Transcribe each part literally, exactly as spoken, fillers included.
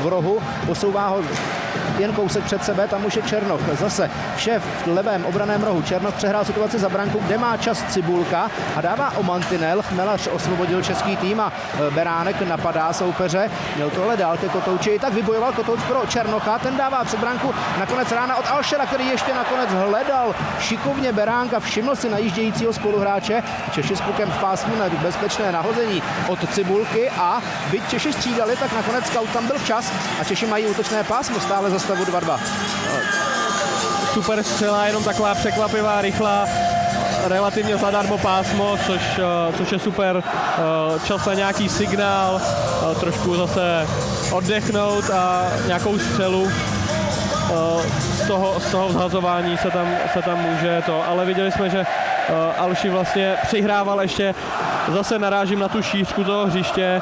v rohu, posouvá ho jen kousek před sebe, tam už je Černoch. Zase vše v levém obraném rohu. Černoch přehrál situaci za branku, kde má čas Cibulka a dává o mantinel. Chmelař osvobodil český tým a Beránek napadá soupeře. Měl to ale dál ke Kotouči. I tak vybojoval Kotouč pro Černocha. Ten dává před branku nakonec rána od Alšera, který ještě nakonec hledal šikovně Beránka. Všiml si najíždějícího spoluhráče. Češi s pukem v pásmu na bezpečné nahození od Cibulky a byť Češi střídali, tak nakonec Kaut tam byl včas a Češi mají útočné pásmo stále za stavu dva dva. Super střela, jenom taková překvapivá, rychlá, relativně zadarmo pásmo, což, což je super. Čas na nějaký signál, trošku zase oddechnout a nějakou střelu. Z toho, z toho vzhazování se tam, se tam může to, ale viděli jsme, že Alši vlastně přihrával ještě, zase narážím na tu šířku toho hřiště,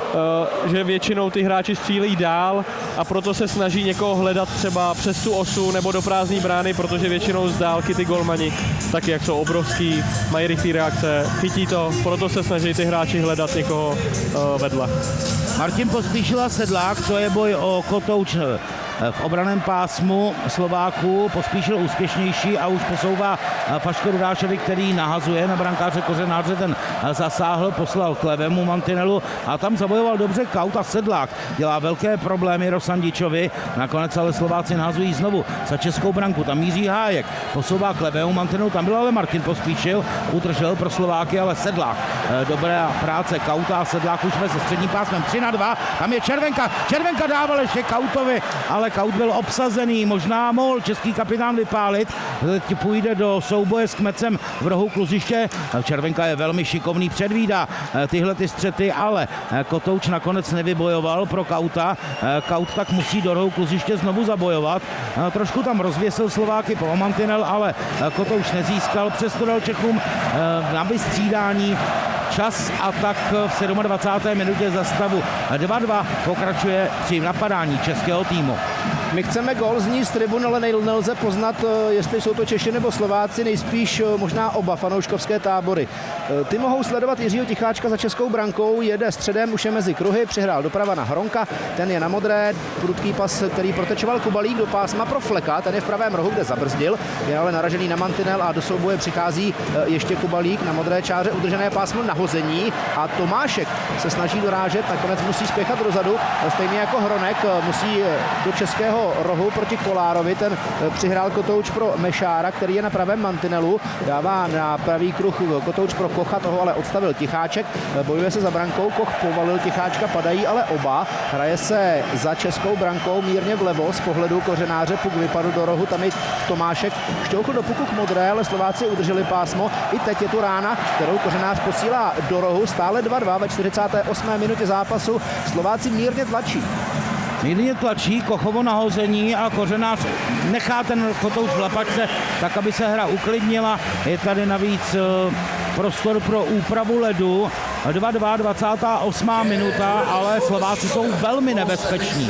že většinou ty hráči střílí dál a proto se snaží někoho hledat třeba přes tu osu nebo do prázdné brány, protože většinou z dálky ty golmani, taky jak jsou obrovský, mají rychlé reakce, chytí to, proto se snaží ty hráči hledat někoho vedle. Martin Pospíšil a Sedlák, to je boj o Kotouč v obraném pásmu Slováků. Pospíšil úspěšnější a už posouvá Fašku Rudášovi, který nahazuje na brankáře Kořenáře, ten zasáhl, poslal k levému mantinelu a tam zabojoval dobře Kaut a Sedlák. Dělá velké problémy Rosandičovi, nakonec ale Slováci nahazují znovu za českou branku, tam míří Hájek, posouvá k levému mantinelu, tam byl ale Martin Pospíšil, udržel pro Slováky, ale Sedlák. Dobrá práce Kauta a Sedlák už se středním pásmem tři na dva, tam je Červenka, Červenka dával ještě Kautovi, ale Kaut byl obsazený, možná mohl český kapitán vypálit, teď půjde do souboje s Kmecem v rohu kluziště, Červenka je velmi šikovný, předvídá tyhle ty střety, ale Kotouč nakonec nevybojoval pro Kauta, Kaut tak musí do rohu kluziště znovu zabojovat, trošku tam rozvěsil Slováky po mantinel, ale Kotouč nezískal, přesto dal Čechům na vystřídání čas a tak v dvacáté sedmé minutě za stavu dva dva pokračuje při napadání českého týmu. My chceme gól zní z tribun, ale nelze poznat, jestli jsou to Češi nebo Slováci, nejspíš možná oba fanouškovské tábory. Ty mohou sledovat Jiřího Ticháčka za českou brankou, jede středem, už je mezi kruhy, přihrál doprava na Hronka, ten je na modré, prudký pas, který protečoval Kubalík do pásma pro Fleka, ten je v pravém rohu, kde zabrzdil, je ale naražený na mantinel a do souboje přichází ještě Kubalík na modré čáře, udržené pásmo nahození a Tomášek se snaží dorážet, nakonec musí spěchat dozadu, stejně jako Hronek musí do českého rohu proti Kolárovi, ten přihrál Kotouč pro Mešára, který je na pravém mantinelu, dává na pravý kruh Kotouč pro Kocha, toho ale odstavil Ticháček, bojuje se za brankou, Koch povalil Ticháčka, padají ale oba, hraje se za českou brankou mírně vlevo z pohledu Kořenáře, puk vypadl do rohu, tam je Tomášek, šťouchl do puku k modré, ale Slováci udrželi pásmo, i teď je tu rána, kterou Kořenář posílá do rohu, stále dva dva ve čtyřicáté osmé minutě zápasu, Slováci mírně tlačí. Mírně tlačí, Kochovo nahození a Kořenář nechá ten Kotouč v lapačce, tak aby se hra uklidnila. Je tady navíc prostor pro úpravu ledu. dva dva, dvacátá osmá minuta, ale Slováci jsou velmi nebezpeční.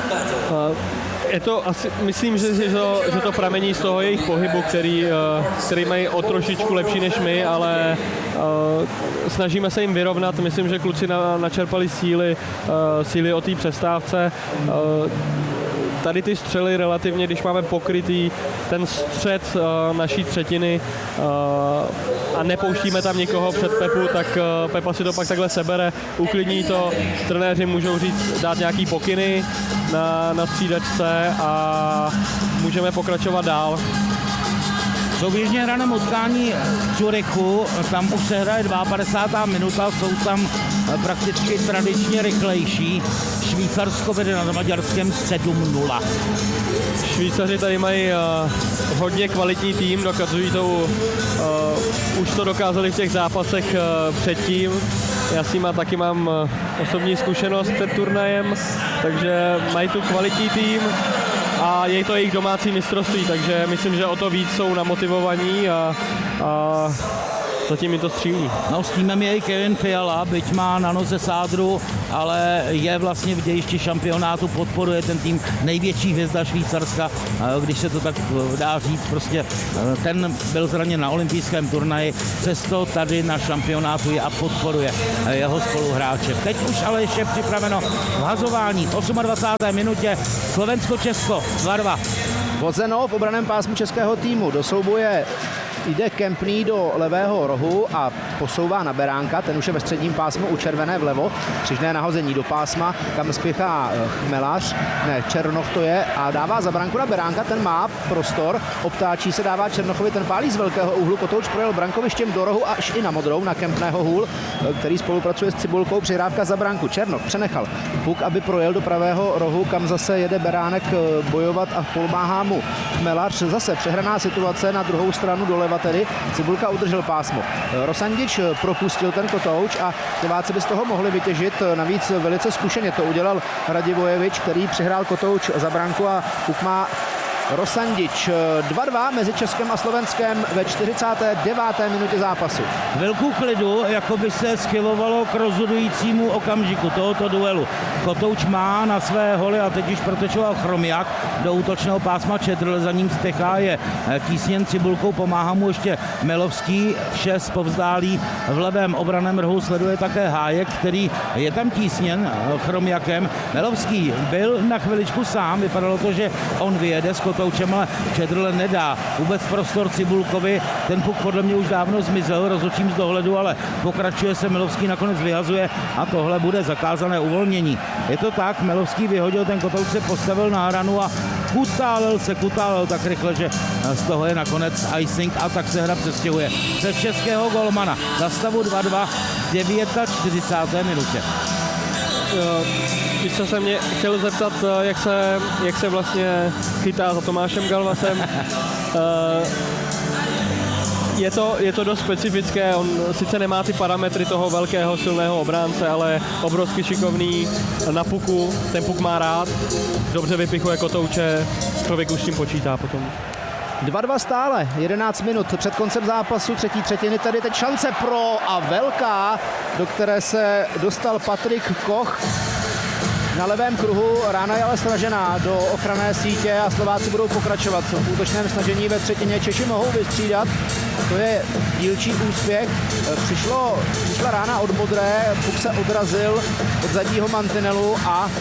Je to asi, myslím, že, že, to, že to pramení z toho jejich pohybu, který, který mají o trošičku lepší než my, ale uh, snažíme se jim vyrovnat. Myslím, že kluci na, načerpali síly, uh, síly o té přestávce. Uh, Tady ty střely relativně, když máme pokrytý ten střed uh, naší třetiny uh, a nepouštíme tam někoho před Pepu, tak uh, Pepa si to pak takhle sebere, uklidní to, trenéři můžou říct, dát nějaký pokyny na, na střídačce a můžeme pokračovat dál. Souběžně hraném utkání v Curychu, tam už se hraje padesátá druhá minuta, jsou tam prakticky tradičně rychlejší. Švýcarsko vede nad Maďarskem sedm nula. Švýcaři tady mají uh, hodně kvalitní tým, dokazují to, uh, už to dokázali v těch zápasech uh, předtím. Já s nima taky mám uh, osobní zkušenost před turnajem, takže mají tu kvalitní tým a je to jejich domácí mistrovství, takže myslím, že o to víc jsou namotivovaní a, a zatím mi to střílí. No s týmem je i Kevin Fiala, byť má na noze sádru, ale je vlastně v dějišti šampionátu, podporuje ten tým, největší hvězda Švýcarska, když se to tak dá říct, prostě ten byl zraněn na olympijském turnaji, přesto tady na šampionátu je a podporuje jeho spoluhráče. Teď už ale ještě připraveno vhazování v dvacáté osmé minutě Slovensko-Česko dva dva. Vozeno v obraném pásmu českého týmu do souboje jde Kempný do levého rohu a posouvá na Beránka, ten už je ve středním pásmu u červené vlevo, křižné nahození do pásma, kam spěchá Chmelař, ne, Černoch to je, a dává za branku na Beránka, ten má prostor, obtáčí se, dává Černochovi, ten pálí z velkého úhlu, Kotouč projel brankovištěm do rohu až i na modrou, na Kempného hůl, který spolupracuje s Cibulkou, přihrávka za branku. Černoch přenechal puk, aby projel do pravého rohu, kam zase jede Beránek bojovat a pomáhá mu Chmelař, zase přehraná situace na druhou stranu doleva tedy, Cibulka udržel pásmo. Rosandič propustil ten Kotouč a Slováci by z toho mohli vytěžit, navíc velice zkušeně to udělal Radivojevič, který přihrál Kotouč za branku a puk má Rosandič. dva dva mezi Českem a Slovenskem ve čtyřicáté deváté minutě zápasu. Velkou klidu, jako by se schylovalo k rozhodujícímu okamžiku tohoto duelu. Kotouč má na své holy a teď už protečoval Chromiak do útočného pásma, Čedrl za ním spěchá, je tísněn Cibulkou, pomáhá mu ještě Melovský, vše zpovzdálí v levém obraném rohu, sleduje také Hájek, který je tam tísněn Chromiakem. Melovský byl na chviličku sám, vypadalo to, že on vyjede s Kotoučem, ale Čedrle nedá vůbec prostor Cibulkovi, ten puk podle mě už dávno zmizel, rozhodčím z dohledu, ale pokračuje se, Melovský nakonec vyhazuje a tohle bude zakázané uvolnění. Je to tak, Melovský vyhodil, ten Kotouč se postavil na hranu a kutálel se, kutálel tak rychle, že z toho je nakonec icing a tak se hra přestěhuje přes českého golmana za stavu dva dva v čtyřicáté deváté minutě. Když jsem se mě chtěl zeptat, jak se, jak se vlastně chytá za Tomášem Galvasem. Je to, je to dost specifické, on sice nemá ty parametry toho velkého silného obránce, ale obrovsky šikovný na puku, ten puk má rád, dobře vypichuje Kotouče, člověk už s tím počítá potom. dva dva stále, jedenáct minut před koncem zápasu, třetí třetiny, tady teď šance pro a velká, do které se dostal Patrik Koch. Na levém kruhu rána je ale stražená do ochranné sítě a Slováci budou pokračovat v útočném snažení ve třetině. Češi mohou vystřídat, to je dílčí úspěch. Přišlo, přišla rána od modré, puk se odrazil od zadního mantinelu a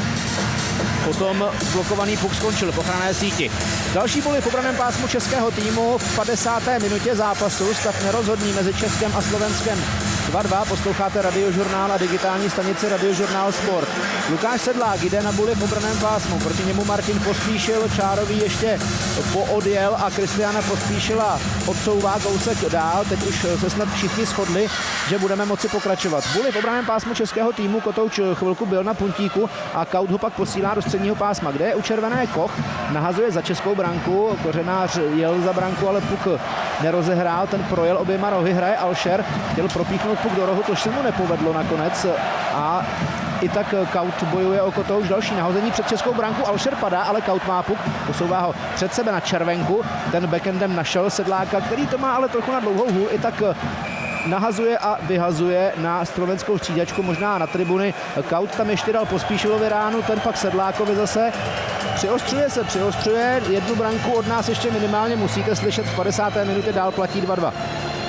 potom blokovaný puk skončil v ochranné síti. Další boli v obraném pásmu českého týmu v padesáté minutě zápasu. Stav nerozhodný mezi Českem a Slovenskem dva dva. Posloucháte Radiožurnál a digitální stanici Radiožurnál Sport. Lukáš Sedlák jde na buli v obraném pásmu. Proti němu Martin Pospíšil, Čárový ještě poodjel a Kristiána Pospíšila odsouvá kousek dál. Teď už se snad všichni shodli, že budeme moci pokračovat. Buli v obraném pásmu českého týmu, Kotouč chvilku byl na puntíku a Kaut ho pak posílá do středního pásma, kde je u červené Koch, nahazuje za českou branku, Kořenář jel za branku, ale puk nerozehrál, ten projel oběma rohy, hraje Alšer, chtěl propíchnout puk do rohu, to se mu nepovedlo nakonec a i tak Kaut bojuje o Kotouč, další nahození před českou branku, Alšer padá, ale Kaut má puk, posouvá ho před sebe na červenku, ten backendem našel Sedláka, který to má ale trochu na dlouhou hůl, i tak nahazuje a vyhazuje na slovenskou střídačku, možná na tribuny. Kaut tam ještě dal Pospíšilovi ránu, ten pak Sedlákovi zase. Přiostřuje se, přiostřuje, jednu branku od nás ještě minimálně musíte slyšet, v padesáté minutě dál platí dva dva.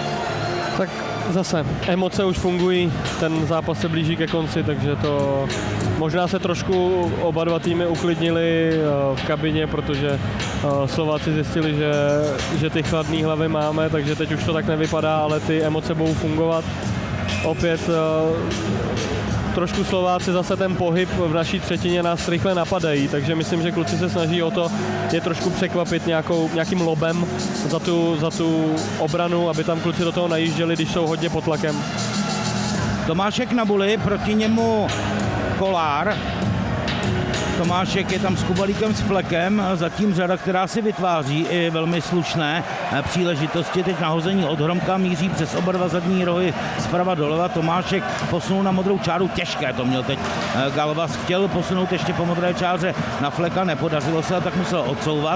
Tak zase, emoce už fungují, ten zápas se blíží ke konci, takže to možná se trošku oba dva týmy uklidnili v kabině, protože Slováci zjistili, že, že ty chladné hlavy máme, takže teď už to tak nevypadá, ale ty emoce budou fungovat. Opět trošku Slováci zase ten pohyb v naší třetině nás rychle napadají, takže myslím, že kluci se snaží o to je trošku překvapit nějakou, nějakým lobem za tu, za tu obranu, aby tam kluci do toho najížděli, když jsou hodně pod tlakem. Tomášek na buli, proti němu Kolár. Tomášek je tam s Kubalíkem s Flekem, zatím řada, která si vytváří i velmi slušné příležitosti. Teď nahození od Hromka míří přes oba dva zadní rohy zprava doleva. Tomášek posunul na modrou čáru, těžké to měl teď Galvas. Chtěl posunout ještě po modré čáře na Fleka, nepodařilo se, a tak musel odsouvat. V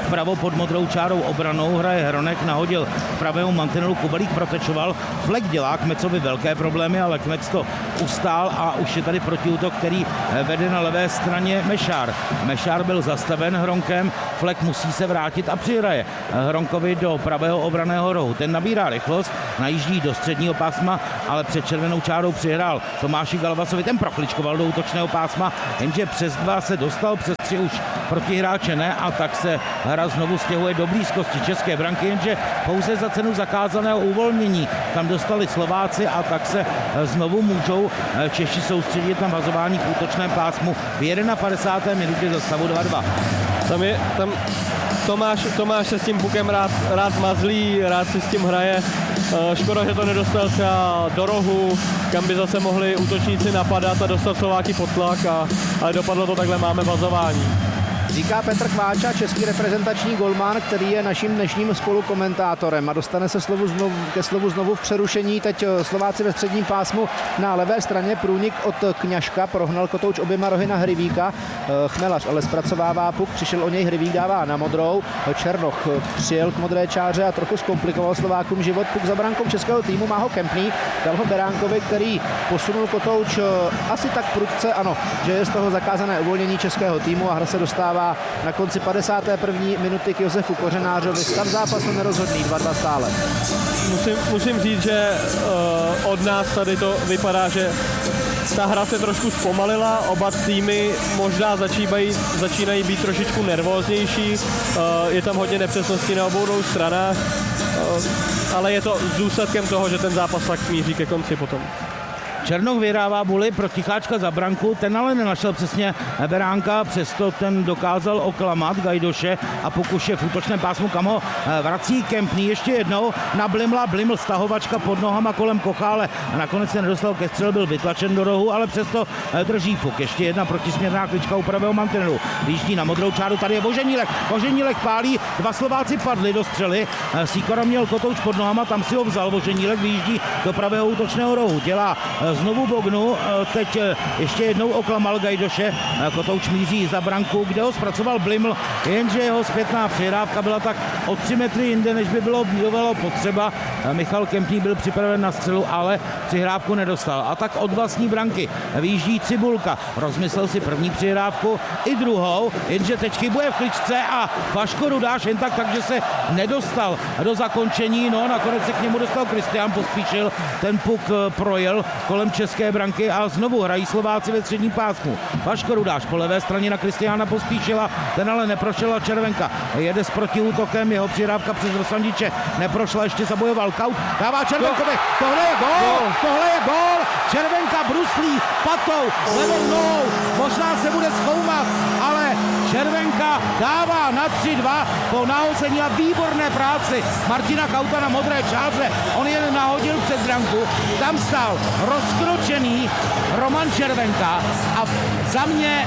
vpravo pod modrou čárou obranou, hraje Hronek, nahodil pravého mantinelu, Kubelík protečoval, Flek dělá Kmecovi velké problémy, ale Kmec to ustál a už je tady protiútok, který vede na levé straně Mešár. Mešár byl zastaven Hronkem, Flek musí se vrátit a přihraje Hronkovi do pravého obranného rohu. Ten nabírá rychlost, najíždí do středního pásma, ale před červenou čárou přihrál Tomáši Galvasovi, ten prokličkoval do útočného pásma, jenže přes dva se dostal, přes tři už protihráče ne, a tak se hra znovu stěhuje do blízkosti české branky, jenže pouze za cenu zakázaného uvolnění tam dostali Slováci a tak se znovu můžou Češi soustředit na vazování v útočném pásmu v padesáté první minutě za stavu dva dva. Tam je, tam Tomáš, Tomáš se s tím pukem rád, rád mazlí, rád si s tím hraje. Škoda, že to nedostal třeba do rohu, kam by zase mohli útočníci napadat a dostat Slováky pod tlak, a, ale dopadlo to takhle, máme vazování. Říká Petr Kváča, český reprezentační golman, který je naším dnešním spolukomentátorem a dostane se slovu znovu, ke slovu znovu v přerušení. Teď Slováci ve středním pásmu na levé straně, průnik od Kňažka, prohnal Kotouč oběma rohy na Hryvíka. Chmelař ale zpracovává puk, přišel o něj, Hryvík dává na modrou. Černoch přijel k modré čáře a trochu zkomplikoval Slovákům život. Puk za brankou českého týmu, má ho Kempný, dal ho Beránkovi, který posunul Kotouč asi tak prudce, ano, že je z toho zakázané uvolnění českého týmu a hra se dostává na konci padesáté první minuty k Josefu Kořenářovi. Stav zápasu nerozhodný, dva dva stále. Musím, musím říct, že uh, od nás tady to vypadá, že ta hra se trošku zpomalila, oba týmy možná začínají, začínají být trošičku nervóznější, uh, je tam hodně nepřesností na obou dvou stranách, uh, ale je to důsledkem toho, že ten zápas tak míří ke konci potom. Černoch vyhrává buly pro Ticháčka za branku, ten ale nenašel přesně Beránka, přesto ten dokázal oklamat Gajdoše a pokuše v útočném pásmu, kam ho vrací Kempný ještě jednou na Blimla, Bliml stahovačka pod nohama kolem Kocha, ale nakonec se nedostal ke střelu, byl vytlačen do rohu, ale přesto drží puk. Ještě jedna protisměrná klička u pravého mantinelu. Výjíždí na modrou čáru, tady je Voženílek, Voženílek pálí, dva Slováci padli do střely, Sýkora měl Kotouč pod nohama, tam si ho vzal, Voženílek vyjíždí do pravého útočného rohu, dělá znovu Bognu, teď ještě jednou oklamal Gajdoše, Kotouč míří za branku, kde ho zpracoval Bliml, jenže jeho zpětná přihrávka byla tak o tři metry jinde, než by bylo bývalo potřeba. Michal Kempný byl připraven na střelu, ale přihrávku nedostal. A tak od vlastní branky vyjíždí Cibulka, rozmyslel si první přihrávku i druhou, jenže teď chybuje v kličce a Vaško Rudáš jen tak, takže se nedostal do zakončení, no nakonec se k němu dostal Kristián Pospíšil, ten puk projel kolem české branky a znovu hrají Slováci ve středním pásmu. Vaško Rudáš po levé straně na Kristiána Pospíšila, ten ale neprošel a Červenka jede s protiútokem, jeho přihrávka přes Rosandiče neprošla, ještě zabojoval Kaut, dává Červenkovi, tohle je gól, tohle je gól, Červenka bruslí patou, levou nohou, možná se bude zkoumat, ale Červenka dává na tři dva po nahození a výborné práci Martina Kauta na modré čáře. On jen nahodil před branku, tam stál rozkročený Roman Červenka a za mě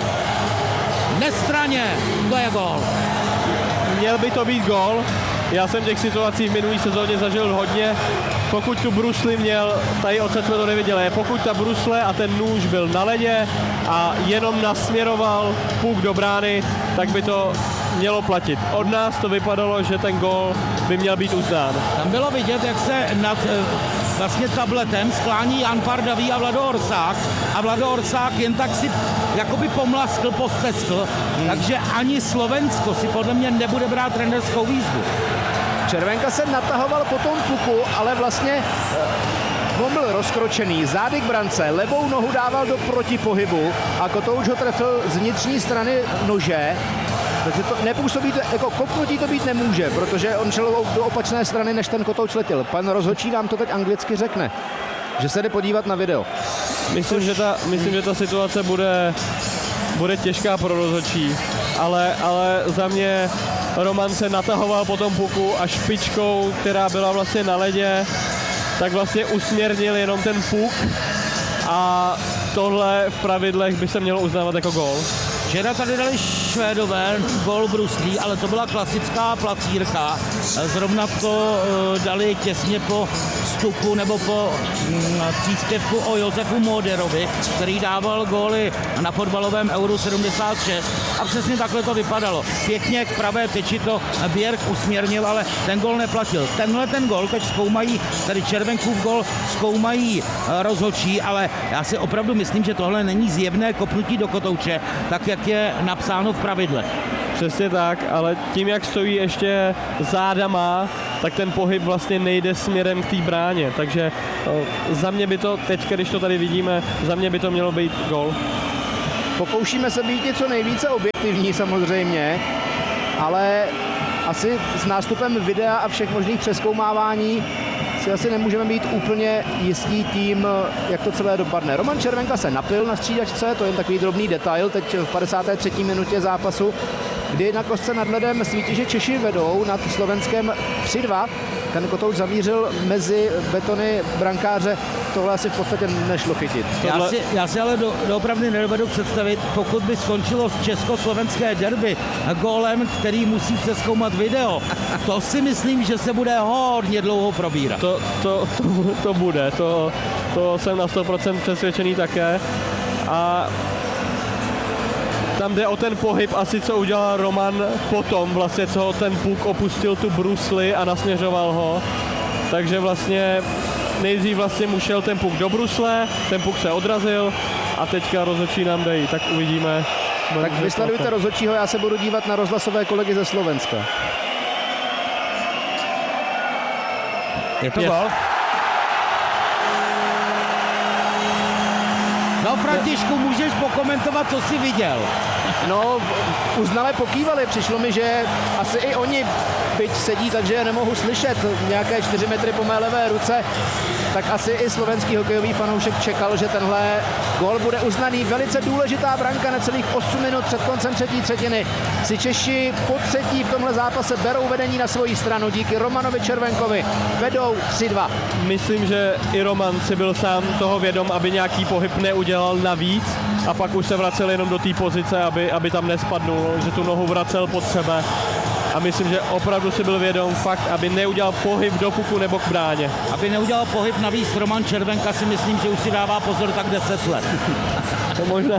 nestranně to je gól. Měl by to být gól. Já jsem těch situací v minulý sezóně zažil hodně. Pokud tu brusli měl, tady odsaď jsme to neviděli, pokud ta brusle a ten nůž byl na ledě a jenom nasměroval puk do brány, tak by to mělo platit. Od nás to vypadalo, že ten gól by měl být uznán. Tam bylo vidět, jak se nad vlastně tabletem sklání Jan Pardavý a Vlado Orsák a Vlado Orsák jen tak si jakoby pomlaskl, posteskl, hmm. takže ani Slovensko si podle mě nebude brát trenerskou výzvu. Červenka se natahoval po tom puku, ale vlastně on byl rozkročený, zády k brance, levou nohu dával do protipohybu a Kotouč ho trefil z vnitřní strany nože, takže to nepůsobí, to, jako kopnutí to být nemůže, protože on šel do opačné strany, než ten Kotouč letěl. Pan rozhodčí nám to teď anglicky řekne, že se jde podívat na video. Myslím, že ta, myslím, že ta situace bude, bude těžká pro rozhodčí, ale, ale za mě Roman se natahoval po tom puku a špičkou, která byla vlastně na ledě, tak vlastně usměrnil jenom ten puk a tohle v pravidlech by se mělo uznávat jako gól. Včera tady dali Švédové gól bruslí, ale to byla klasická placírka. Zrovna to dali těsně po vstupu nebo po mm, příspěvku o Josefu Moderovi, který dával góly na fotbalovém Euro sedmdesát šest. A přesně takhle to vypadalo. Pěkně k pravé tyči to Bjerg usměrnil, ale ten gól neplatil. Tenhle ten gól teď zkoumají, tady Červenkův gól zkoumají rozhodčí, ale já si opravdu myslím, že tohle není zjevné kopnutí do kotouče, tak jak je napsáno v pravidlech. Přesně tak, ale tím, jak stojí ještě zádama, tak ten pohyb vlastně nejde směrem k té bráně, takže za mě by to, teď, když to tady vidíme, za mě by to mělo být gól. Pokoušíme se být co nejvíce objektivní samozřejmě, ale asi s nástupem videa a všech možných přezkoumávání si asi nemůžeme být úplně jistí tím, jak to celé dopadne. Roman Červenka se napil na střídačce, to je jen takový drobný detail, teď v padesáté třetí minutě zápasu, kdy na kostce nad ledem svítí, že Češi vedou nad Slovenskem tři dva. Ten kotouč zamířil mezi betony brankáře, tohle asi v podstatě nešlo chytit. Já si, já si ale do, doopravdy nedovedu představit, pokud by skončilo československé derby gólem, který musí přezkoumat video. To si myslím, že se bude hodně dlouho probírat. To, to, to, to bude, to, to jsem na sto procent přesvědčený také. A tam jde o ten pohyb asi, co udělal Roman potom, vlastně, co ten puk opustil tu brusli a nasměřoval ho. Takže vlastně nejdřív vlastně mu šel ten puk do brusle, ten puk se odrazil a teďka rozhodčí nám dají, tak uvidíme. Tak vysledujte rozhodčího, já se budu dívat na rozhlasové kolegy ze Slovenska. Je to gól? No, Františku, můžeš pokomentovat, co jsi viděl? No, uznale pokývali, přišlo mi, že asi i oni, byť sedí, takže je nemohu slyšet, nějaké čtyři metry po mé levé ruce, tak asi i slovenský hokejový fanoušek čekal, že tenhle gól bude uznaný. Velice důležitá branka, necelých osm minut před koncem třetí třetiny. Si Češi po třetí v tomhle zápase berou vedení na svoji stranu díky Romanovi Červenkovi. Vedou tři dva. Myslím, že i Roman si byl sám toho vědom, aby nějaký pohyb neudělal navíc a pak už se vracel jenom do té pozice, aby, aby tam nespadnul, že tu nohu vracel pod sebe. A myslím, že opravdu si byl vědom fakt, aby neudělal pohyb do puku nebo k bráně. Aby neudělal pohyb navíc, Roman Červenka si myslím, že už si dává pozor tak deset let. To možná.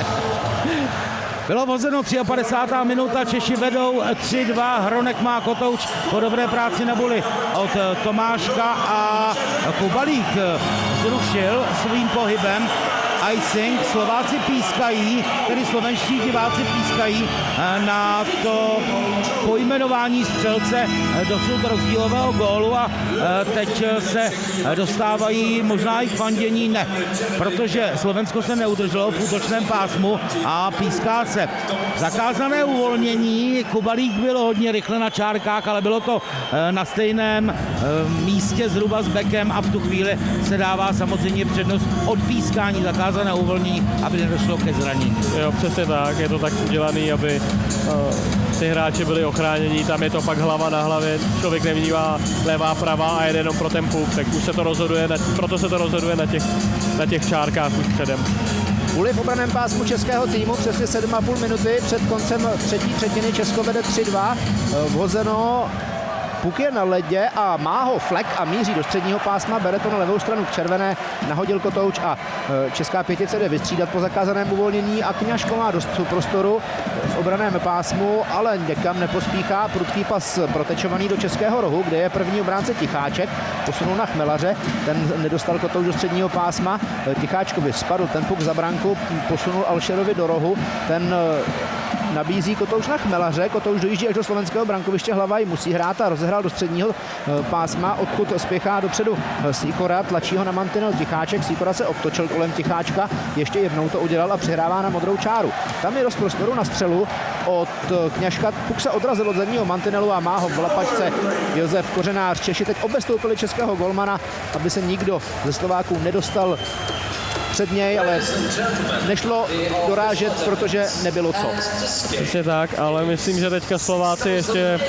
Bylo vozeno padesátá třetí minuta, Češi vedou tři dva, Hronek má kotouč po dobré práci na buli od Tomáška a Kubalík zrušil svým pohybem icing. Slováci pískají, tedy slovenští diváci pískají na to pojmenování střelce dosud rozdílového gólu a teď se dostávají možná i k fandění, ne, protože Slovensko se neudrželo v útočném pásmu a píská se. Zakázané uvolnění, Kubalík byl hodně rychle na čárkách, ale bylo to na stejném místě zhruba s bekem a v tu chvíli se dává samozřejmě přednost od pískání, zakázané uvolnění, aby nedošlo ke zranění. Jo, přesně tak, je to tak udělaný, aby uh, ty hráči byli ochráněni, tam je to pak hlava na hlavě, člověk nevnímá levá, pravá a jede jenom pro ten puk, tak už se to rozhoduje, na, proto se to rozhoduje na těch, na těch čárkách už předem. Uli v obraném pásmu českého týmu přesně sedm a půl minuty před koncem třetí třetiny Česko vede tři dva, vhozeno. Puk je na ledě a má ho Flek a míří do středního pásma, bere to na levou stranu k červené, nahodil kotouč a česká pětice jde vystřídat po zakázaném uvolnění a Kňažko má dost prostoru v obraném pásmu, ale někam nepospíchá, prudký pas protečovaný do českého rohu, kde je první obránce Ticháček, posunul na Chmelaře, ten nedostal kotouč do středního pásma, Ticháčkovi spadl ten puk za branku, posunul Alšerovi do rohu, ten nabízí kotouč na Chmelaře, kotouč dojíždí až do slovenského brankoviště, Hlavaj musí hrát a rozehrál do středního pásma, odkud spěchá dopředu Sýkora, tlačí ho na mantinel Ticháček, Sýkora se obtočil kolem Ticháčka, ještě jednou to udělal a přihrává na modrou čáru. Tam je dost prostoru na střelu od Kňažka, puk se odrazil od zadního mantinelu a má ho v lapačce Josef Kořenář. Češi teď obestoupili českého golmana, aby se nikdo ze Slováků nedostal před něj, ale nešlo dorážet, protože nebylo co. Přesně tak, ale myslím, že teďka Slováci ještě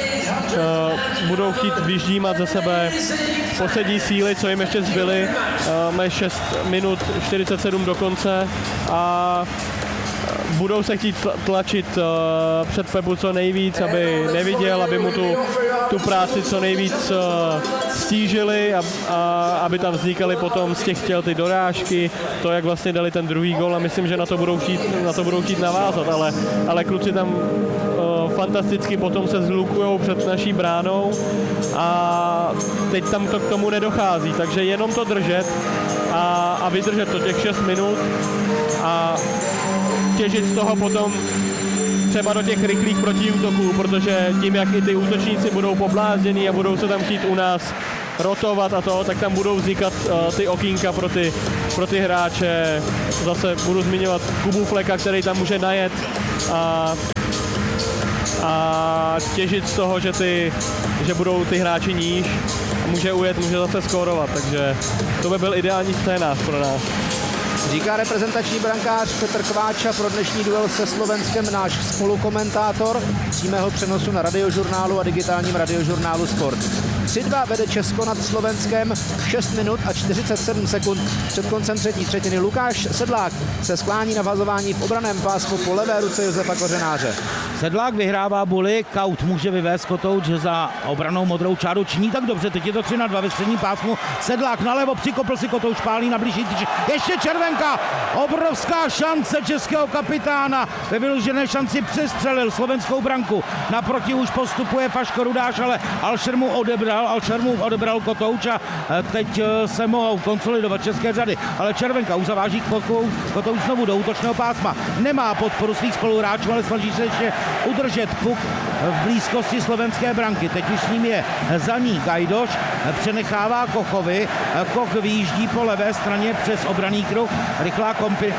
uh, budou chtít vyždímat ze sebe poslední síly, co jim ještě zbyly. Uh, mají šest minut čtyřicet sedm do konce a budou se chtít tlačit uh, před Pepu co nejvíc, aby neviděl, aby mu tu, tu práci co nejvíc uh, stížili a, a aby tam vznikaly potom z těch těl ty dorážky, to, jak vlastně dali ten druhý gól a myslím, že na to budou chtít, na to budou chtít navázat, ale, ale kluci tam uh, fantasticky potom se zhlukujou před naší bránou a teď tam to k tomu nedochází, takže jenom to držet a, a vydržet to těch šest minut a těžit z toho potom třeba do těch rychlých protiútoků, protože tím, jak i ty útočníci budou poblázdění a budou se tam chtít u nás rotovat a to, tak tam budou vznikat uh, ty okýnka pro ty, pro ty hráče. Zase budu zmiňovat Kubu Fleka, který tam může najet a, a těžit z toho, že, ty, že budou ty hráči níž a může ujet, může zase skórovat, takže to by byl ideální scénář pro nás. Říká reprezentační brankář Petr Kváča pro dnešní duel se Slovenskem náš spolukomentátor přímého přenosu na Radiožurnálu a digitálním Radiožurnálu Sport. tři dva vede Česko nad Slovenskem, šest minut a čtyřicet sedm sekund před koncem třetí třetiny. Lukáš Sedlák se sklání na vazování v obranném pásmu po levé ruce Josefa Kořenáře. Sedlák vyhrává buly, Kaut může vyvést Kotouč za obranou modrou čáru, činí tak dobře, teď je to tři na dva ve středním pásmu. Sedlák nalevo, přikopl si Kotouč, pálí na blížší tyč, ještě červenka, obrovská šance českého kapitána, ve vyložené šanci přestřelil slovenskou branku, naproti už postupuje Faško Rudáš, ale Alšer mu odebral, Alšer mu odebral Kotouč a teď se mohou konsolidovat české řady, ale červenka už zaváží Kotouč znovu do útočného pásma, nemá podporu svých spoluhráčů, ale snaží se ještě udržet puk v blízkosti slovenské branky. Teď už s ním je za ní Gajdoš, přenechává Kochovi, Koch vyjíždí po levé straně přes obranný kruh, rychlá kompi-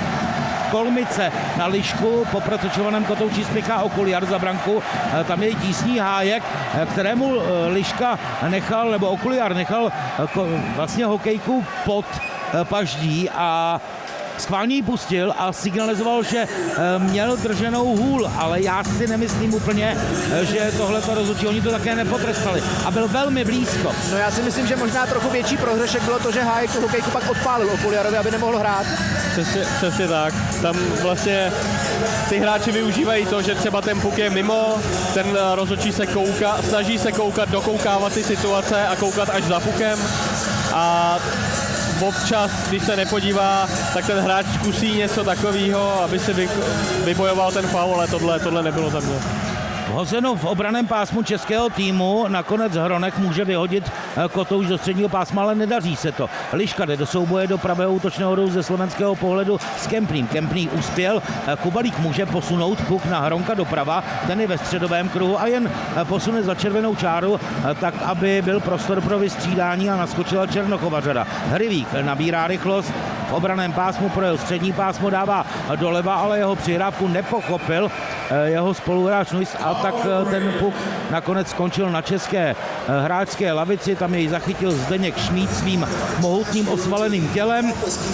Kolmice na Lišku, po protočovaném Kotouči spěchá Okuliar za branku, tam je tísní Hájek, kterému Liška nechal, nebo Okuliar nechal vlastně hokejku pod paždí a schválně ji pustil a signalizoval, že měl drženou hůl, ale já si nemyslím úplně, že tohleto rozhodčí, oni to také nepotrestali a byl velmi blízko. No já si myslím, že možná trochu větší prohřešek bylo to, že Hájek tu hokejku pak odpálil Okuliarovi, aby nemohl hrát. Přesně, přesně tak. Tam vlastně ty hráči využívají to, že třeba ten puk je mimo, ten rozhodčí se kouká, snaží se koukat, dokoukávat ty situace a koukat až za pukem a občas, když se nepodívá, tak ten hráč zkusí něco takového, aby si vy, vybojoval ten faul, ale tohle, tohle nebylo za mě. Hozeno v obraném pásmu českého týmu, nakonec Hronek může vyhodit Kotouč do středního pásma, ale nedaří se to. Liška jde do souboje do pravého útočného rohu ze slovenského pohledu s Kempným. Kempný uspěl, Kubalík může posunout puk na Hronka doprava, ten je ve středovém kruhu a jen posune za červenou čáru, tak aby byl prostor pro vystřídání a naskočila Černochova řada. Hryvík nabírá rychlost, v obraném pásmu pro jeho střední pásmo dává doleva, ale jeho přihrávku nepochopil jeho spoluhráč Nuis a tak ten puk nakonec skončil na české hráčské lavici, tam jej zachytil Zdeněk Šmíd svým mohutným osvaleným tělem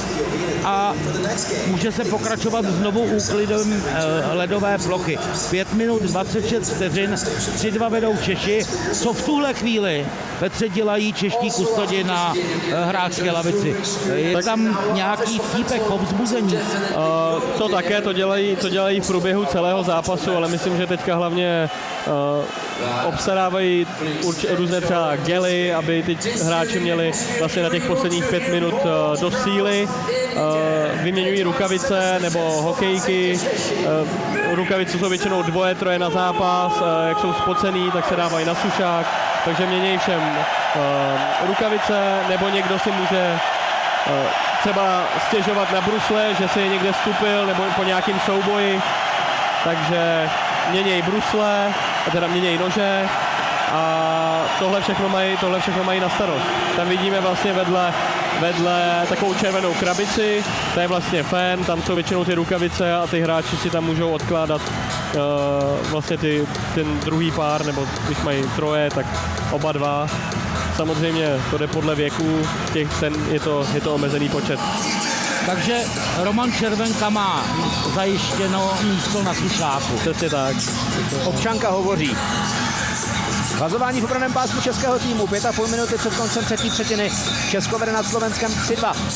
a může se pokračovat znovu úklidem ledové plochy. pět minut dvacet šest vteřin, tři dva vedou Češi. Co v tuhle chvíli, Petře, dělají čeští kustodi na hráčské lavici? Je tam nějaký vtípek, povzbuzení? Uh, to také, to dělají, to dělají v průběhu celého zápasu, ale myslím, že teďka hlavně uh, obstarávají urč, různé třeba gely, aby ty hráči měli vlastně na těch posledních pět minut uh, do síly. Uh, vyměňují rukavice nebo hokejky. Uh, rukavice jsou většinou dvoje, troje na zápas. Uh, jak jsou spocený, tak se dávají na sušák. Takže mění všem uh, rukavice, nebo někdo si může uh, třeba stěžovat na brusle, že si je někde stupil, nebo po nějakým souboji. Takže měněj brusle, teda měněj nože a tohle všechno mají, tohle všechno mají na starost. Tam vidíme vlastně vedle, vedle takovou červenou krabici, to je vlastně fén, tam jsou většinou ty rukavice a ty hráči si tam můžou odkládat uh, vlastně ty, ten druhý pár, nebo když mají troje, tak oba dva. Samozřejmě to jde podle věku, těch, ten, je, to, je to omezený počet. Takže Roman Červenka má zajištěno místo na sušáku. Přesně tak. Občanka hovoří. Vazování v obranném pásmu českého týmu, pět a půl minuty před koncem třetí třetiny. Česko vede nad Slovenskem tři dva.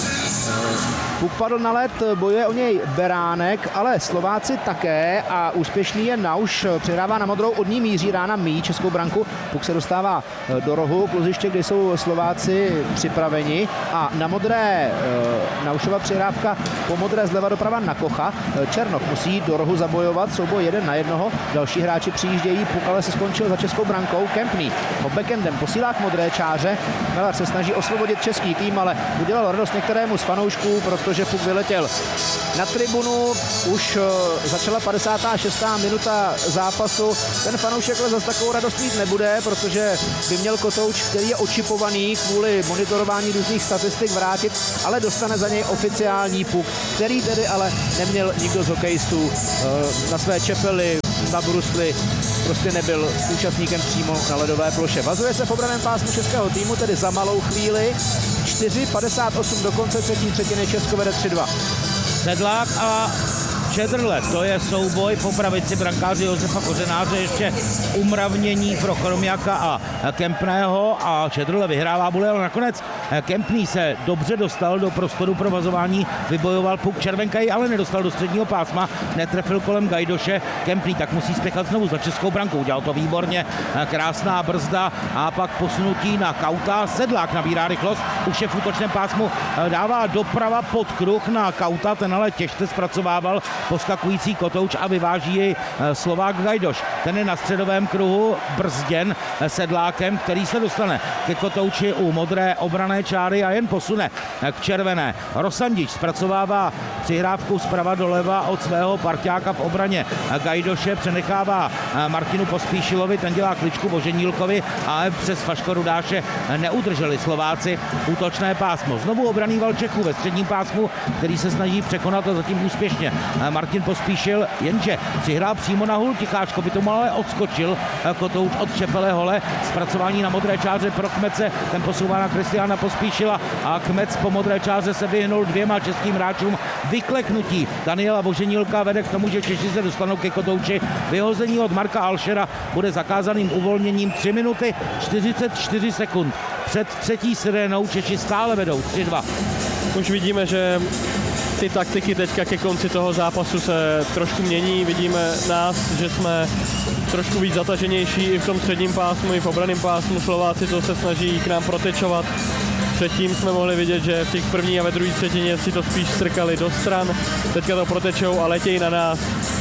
Puk padl na led, bojuje o něj Beránek, ale Slováci také a úspěšný je Nauš, přihrává na modrou, od ní míří rána míjí českou branku. Puk se dostává do rohu, kluziště, kde jsou Slováci připraveni a na modré Naušova přihrávka po modré zleva doprava na Kocha. Černoch musí do rohu zabojovat, souboj jeden na jednoho, další hráči přijíždějí, Puk ale se skončil za českou brankou. Kempný ho backendem posílá k modré čáře, Miller se snaží osvobodit český tým, ale udělal radost některému z fanoušků, protože Puk vyletěl na tribunu. Už začala padesátá šestá minuta zápasu. Ten fanoušek ale zase takovou radost mít nebude, protože by měl Kotouč, který je očipovaný kvůli monitorování různých statistik, vrátit, ale dostane za něj oficiální Puk, který tedy ale neměl nikdo z hokejistů na své čepeli, na brusli, prostě nebyl účastníkem přímo na ledové ploše. Vazuje se v obranném pásmu českého týmu, tedy za malou chvíli. čtyři padesát osm do konce třetí třetiny, Česko vede tři dva. Sedlák a Čedrle, to je souboj po pravici brankáře Josefa Kořenáře, ještě umravnění pro Chromiaka a Kempného a Čedrle vyhrává bule, ale nakonec Kempný se dobře dostal do prostoru pro vazování, vybojoval Puk, červenka ji ale nedostal do středního pásma, netrefil kolem Gajdoše, Kempný tak musí spěchat znovu za českou brankou, udělal to výborně, krásná brzda a pak posunutí na Kauta, Sedlák nabírá rychlost, už je v útočném pásmu, dává doprava pod kruh na Kauta, ten ale těžce zpracovával poskakující Kotouč a vyváží jej Slovák Gajdoš. Ten je na středovém kruhu brzděn Sedlákem, který se dostane ke Kotouči u modré obranné čáry a jen posune k červené. Rosandič zpracovává přihrávku zprava doleva od svého parťáka v obraně Gajdoše, přenechává Martinu Pospíšilovi, ten dělá kličku Voženílkovi, ale přes Vaška Rudáše neudrželi Slováci útočné pásmo. Znovu obranný val Čechů ve středním pásmu, který se snaží překonat a zatím úspěšně Martin Pospíšil, jenže přihrál přímo na hůl Ticháčko, by tomu ale odskočil Kotouč od Čepele Hole, zpracování na modré čáře pro Kmece, ten posouvá na Kristiána Pospíšila a Kmec po modré čáře se vyhnul dvěma českým hráčům, vykleknutí Daniela Voženílka vede k tomu, že Češi se dostanou ke Kotouči, vyhození od Marka Alšera bude zakázaným uvolněním tři minuty čtyřicet čtyři sekund. Před třetí sirénou Češi stále vedou tři dva. Už vidíme, že ty taktiky teďka ke konci toho zápasu se trošku mění. Vidíme nás, že jsme trošku víc zataženější i v tom středním pásmu, i v obranném pásmu. Slováci to se snaží k nám protečovat. Předtím jsme mohli vidět, že v těch první a ve druhé třetině si to spíš strkali do stran. Teďka to protečou a letějí na nás.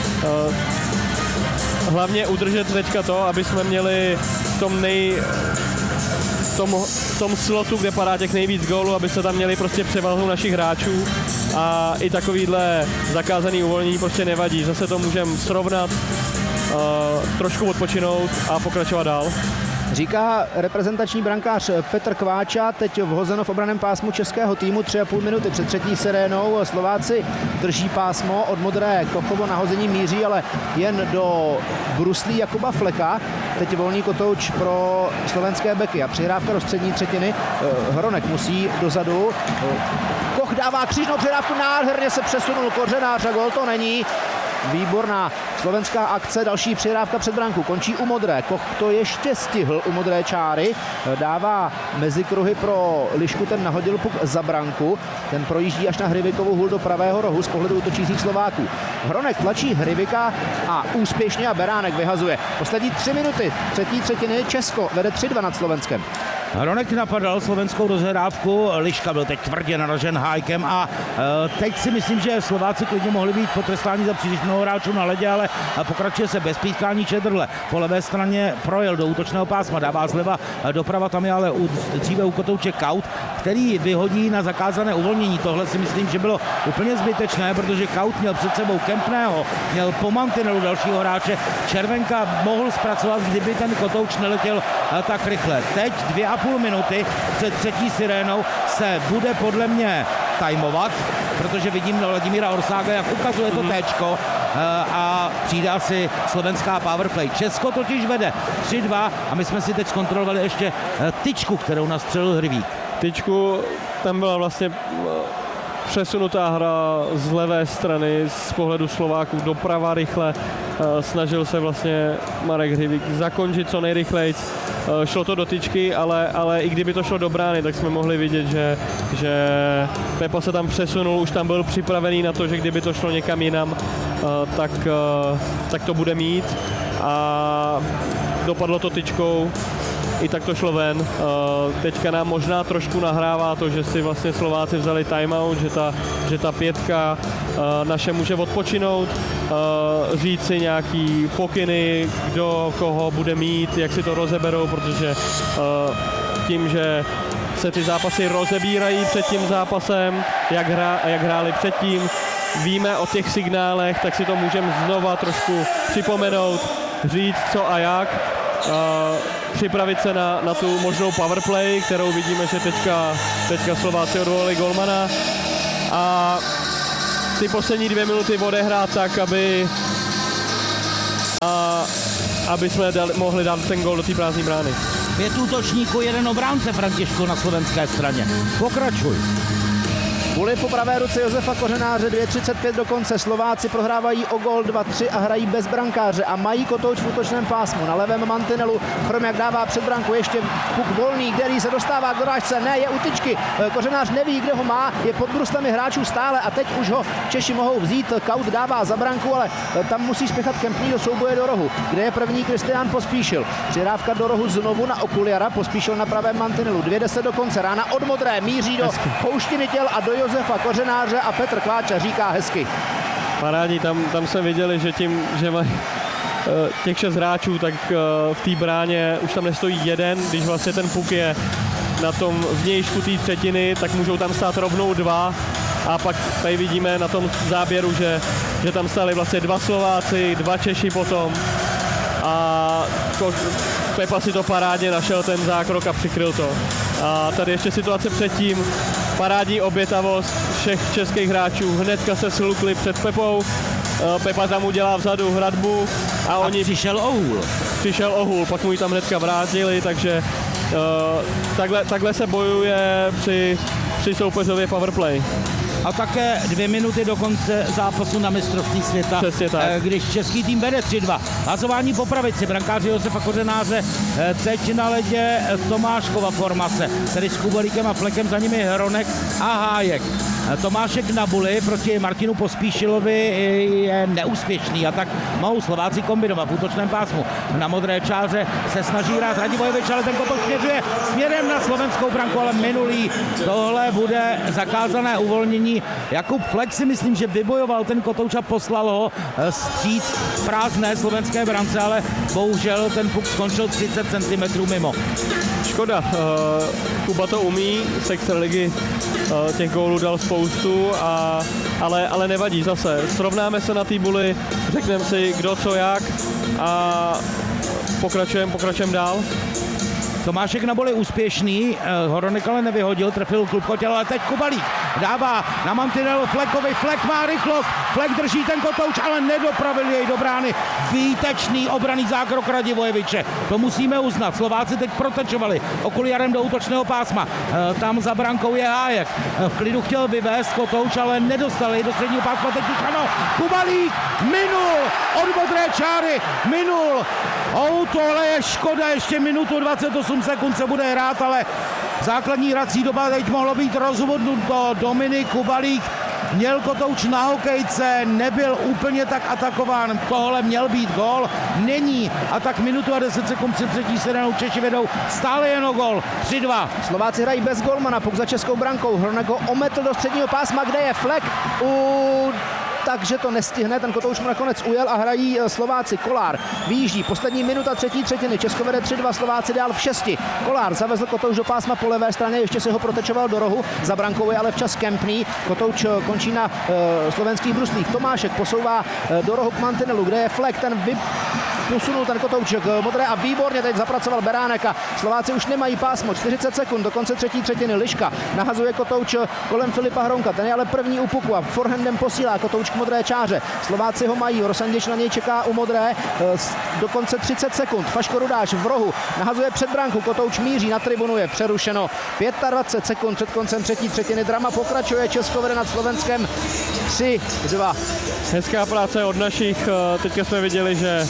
Hlavně udržet teďka to, aby jsme měli v tom nej... V tom, v tom slotu, kde padá těch nejvíc gólů, aby se tam měli prostě převahu našich hráčů a i takovýhle zakázaný uvolnění prostě nevadí. Zase to můžeme srovnat, uh, trošku odpočinout a pokračovat dál. Říká reprezentační brankář Petr Kváča, teď vhozeno v obranném pásmu českého týmu, tři a půl minuty před třetí sirénou. Slováci drží pásmo, od modré Kochovo nahození míří, ale jen do bruslí Jakuba Fleka. Teď volný Kotouč pro slovenské beky a přihrávka do střední třetiny. Hronek musí dozadu. Koch dává křížnou přihrávku, nádherně se přesunul Kořenář a gól to není. Výborná slovenská akce, další přihrávka před branku, končí u modré. Koch to ještě stihl u modré čáry, dává mezi kruhy pro Lišku, ten nahodil puk za branku, ten projíždí až na Hrivikovu hůl do pravého rohu z pohledu útočících Slováků. Hronek tlačí Hrivika a úspěšně a Beránek vyhazuje. Poslední tři minuty třetí třetiny, Česko vede tři dva nad Slovenskem. Hronek napadal slovenskou rozhrávku, Liška byl teď tvrdě naražen hájkem a e, teď si myslím, že Slováci klidně mohli být potrestáni za příliš mnoho hráčů na ledě, ale pokračuje se bez pískání Čedrle. Po levé straně projel do útočného pásma, dává zleva doprava, tam je ale u, dříve u Kotouče Kaut, který vyhodí na zakázané uvolnění. Tohle si myslím, že bylo úplně zbytečné, protože Kaut měl před sebou Kempného, měl po mantinelu dalšího hráče. Červenka mohl zpracovat, kdyby ten Kotouč neletěl tak rychle. Teď dvě a půl minuty před třetí sirénou se bude podle mě tajmovat, protože vidím Vladimíra Orsága, jak ukazuje to téčko a přidá si slovenská powerplay. Česko totiž vede tři dva a my jsme si teď zkontrolovali ještě tyčku, kterou nastřelil Hrivík. Tyčku, tam byla vlastně přesunutá hra z levé strany z pohledu Slováků doprava rychle. Snažil se vlastně Marek Hrivík zakončit co nejrychleji. šlo to do tyčky, ale, ale i kdyby to šlo do brány, tak jsme mohli vidět, že, že Pepa se tam přesunul, už tam byl připravený na to, že kdyby to šlo někam jinam, tak, tak to bude mít a dopadlo to tyčkou. I tak to šlo ven. Teďka nám možná trošku nahrává to, že si vlastně Slováci vzali timeout, že ta, že ta pětka naše může odpočinout, říct si nějaký pokyny, kdo koho bude mít, jak si to rozeberou, protože tím, že se ty zápasy rozebírají před tím zápasem, jak, hra, jak hráli předtím, víme o těch signálech, tak si to můžeme znova trošku připomenout, říct co a jak. Uh, připravit se na, na tu možnou powerplay, kterou vidíme, že teďka, teďka Slováci odvolali golmana a ty poslední dvě minuty odehrát tak, aby a, aby jsme dali, mohli dát ten gól do té prázdné brány. Pět útočníků, jeden obránce, Františku, na slovenské straně. Pokračuj. Guli po pravé ruce Josefa Kořenáře, dvě třicet pět do konce. Slováci prohrávají o gól dva tři a hrají bez brankáře a mají kotouč v útočném pásmu. Na levém mantinelu Chromiak dává před branku ještě puk volný, který se dostává k dorážce. Ne, je u tyčky. Kořenář neví, kde ho má, je pod bruslemi hráčů stále a teď už ho Češi mohou vzít. Kaut dává za branku, ale tam musí spěchat Kempný do souboje do rohu, kde je první Kristián Pospíšil. Přihrávka do rohu znovu na Okuliara, Pospíšil na pravém mantinelu. dvě deset do konce, rána od modré, míří do houštiny těl a do Josefa Kořenáře a Petr Kváča říká hezky. Parádní, tam, tam jsme viděli, že tím, že mají těch šest hráčů, tak v té bráně už tam nestojí jeden, když vlastně ten puk je na tom vnějšku té třetiny, tak můžou tam stát rovnou dva a pak tady vidíme na tom záběru, že, že tam stáli vlastně dva Slováci, dva Češi potom a Pepa si to parádně našel ten zákrok a přikryl to. A tady ještě situace předtím, parádní obětavost všech českých hráčů, hnedka se slukli před Pepou, Pepa tam udělá vzadu hradbu a, a oni... přišel Ohul. Přišel Ohul, pak mu ji tam hnedka vrátili, takže uh, takhle, takhle se bojuje při, při soupeřově powerplay. A také dvě minuty do konce zápasu na mistrovství světa, když český tým vede tři dva. Házování po pravici, brankáři Josefa Kořenáře, teď na ledě Tomáškova formace, tedy s Kubalíkem a Flekem, za nimi Hronek a Hájek. Tomášek na buli proti Martinu Pospíšilovi je neúspěšný a tak mohou Slováci kombinovat v útočném pásmu. Na modré čáře se snaží hrát Radivojevič, ale ten kotouč směřuje směrem na slovenskou branku, ale minulý. Tohle bude zakázané uvolnění. Jakub Flek si myslím, že vybojoval ten kotouč a poslal ho stříc prázdné slovenské brance, ale bohužel ten puk skončil třicet centimetrů mimo. Škoda, Kuba to umí, z extraligy těch gólů dal spoustu, a, ale, ale nevadí zase. Srovnáme se na té buli, řekneme si kdo co jak a pokračujeme, pokračujeme dál. Tomášek na boli úspěšný, Hronek ale nevyhodil, trefil klubkotěl, ale teď Kubalík dává na mantinel Flekovi, Flek má rychlost, Flek drží ten kotouč, ale nedopravil jej do brány. Výtečný obranný zákrok Radivojeviče, to musíme uznat. Slováci teď protečovali Okuliarem do útočného pásma, tam za brankou je Hájek, v klidu chtěl vyvést kotouč, ale nedostal jej do středního pásma, teď už ano, Kubalík minul od modré čáry, minul. Oh, tohle je škoda, ještě minutu dvacet osm sekund se bude hrát, ale základní hrací doba teď mohlo být rozhodnuto. Dominik Kubalík měl kotouč na hokejce, nebyl úplně tak atakován, tohle měl být gól, není. A tak minutu a deset sekund před třetí sedanou Češi vedou stále jen o gól, tři dva. Slováci hrají bez golmana, puk za českou brankou, Hronek ho ometl do středního pásma, kde je Flek u... takže to nestihne, ten kotouč mu nakonec ujel a hrají Slováci. Kolár vyjíždí, poslední minuta třetí třetiny, Česko vede tři dva, Slováci dál v šesti. Kolár zavezl kotouč do pásma po levé straně, ještě se ho protečoval do rohu, za brankou je ale včas Kempný, kotouč končí na e, slovenských bruslích. Tomášek posouvá e, do rohu k mantinelu, kde je Flek, ten vy... posunul ten kotouček modré a výborně teď zapracoval Beránek a Slováci už nemají pásmo, čtyřicet sekund do konce třetí třetiny. Liška nahazuje kotouč kolem Filipa Hronka, ten je ale první u puku a forehandem posílá kotouč k modré čáře. Slováci ho mají, Rosandič na něj čeká u modré, do konce třicet sekund. Faško Rudáš v rohu nahazuje před branku, kotouč míří na tribunu, je přerušeno. dvacet pět sekund před koncem třetí třetiny, drama pokračuje, Česko vede nad Slovenskem tři dva. Hezká práce od našich, teďka jsme viděli, že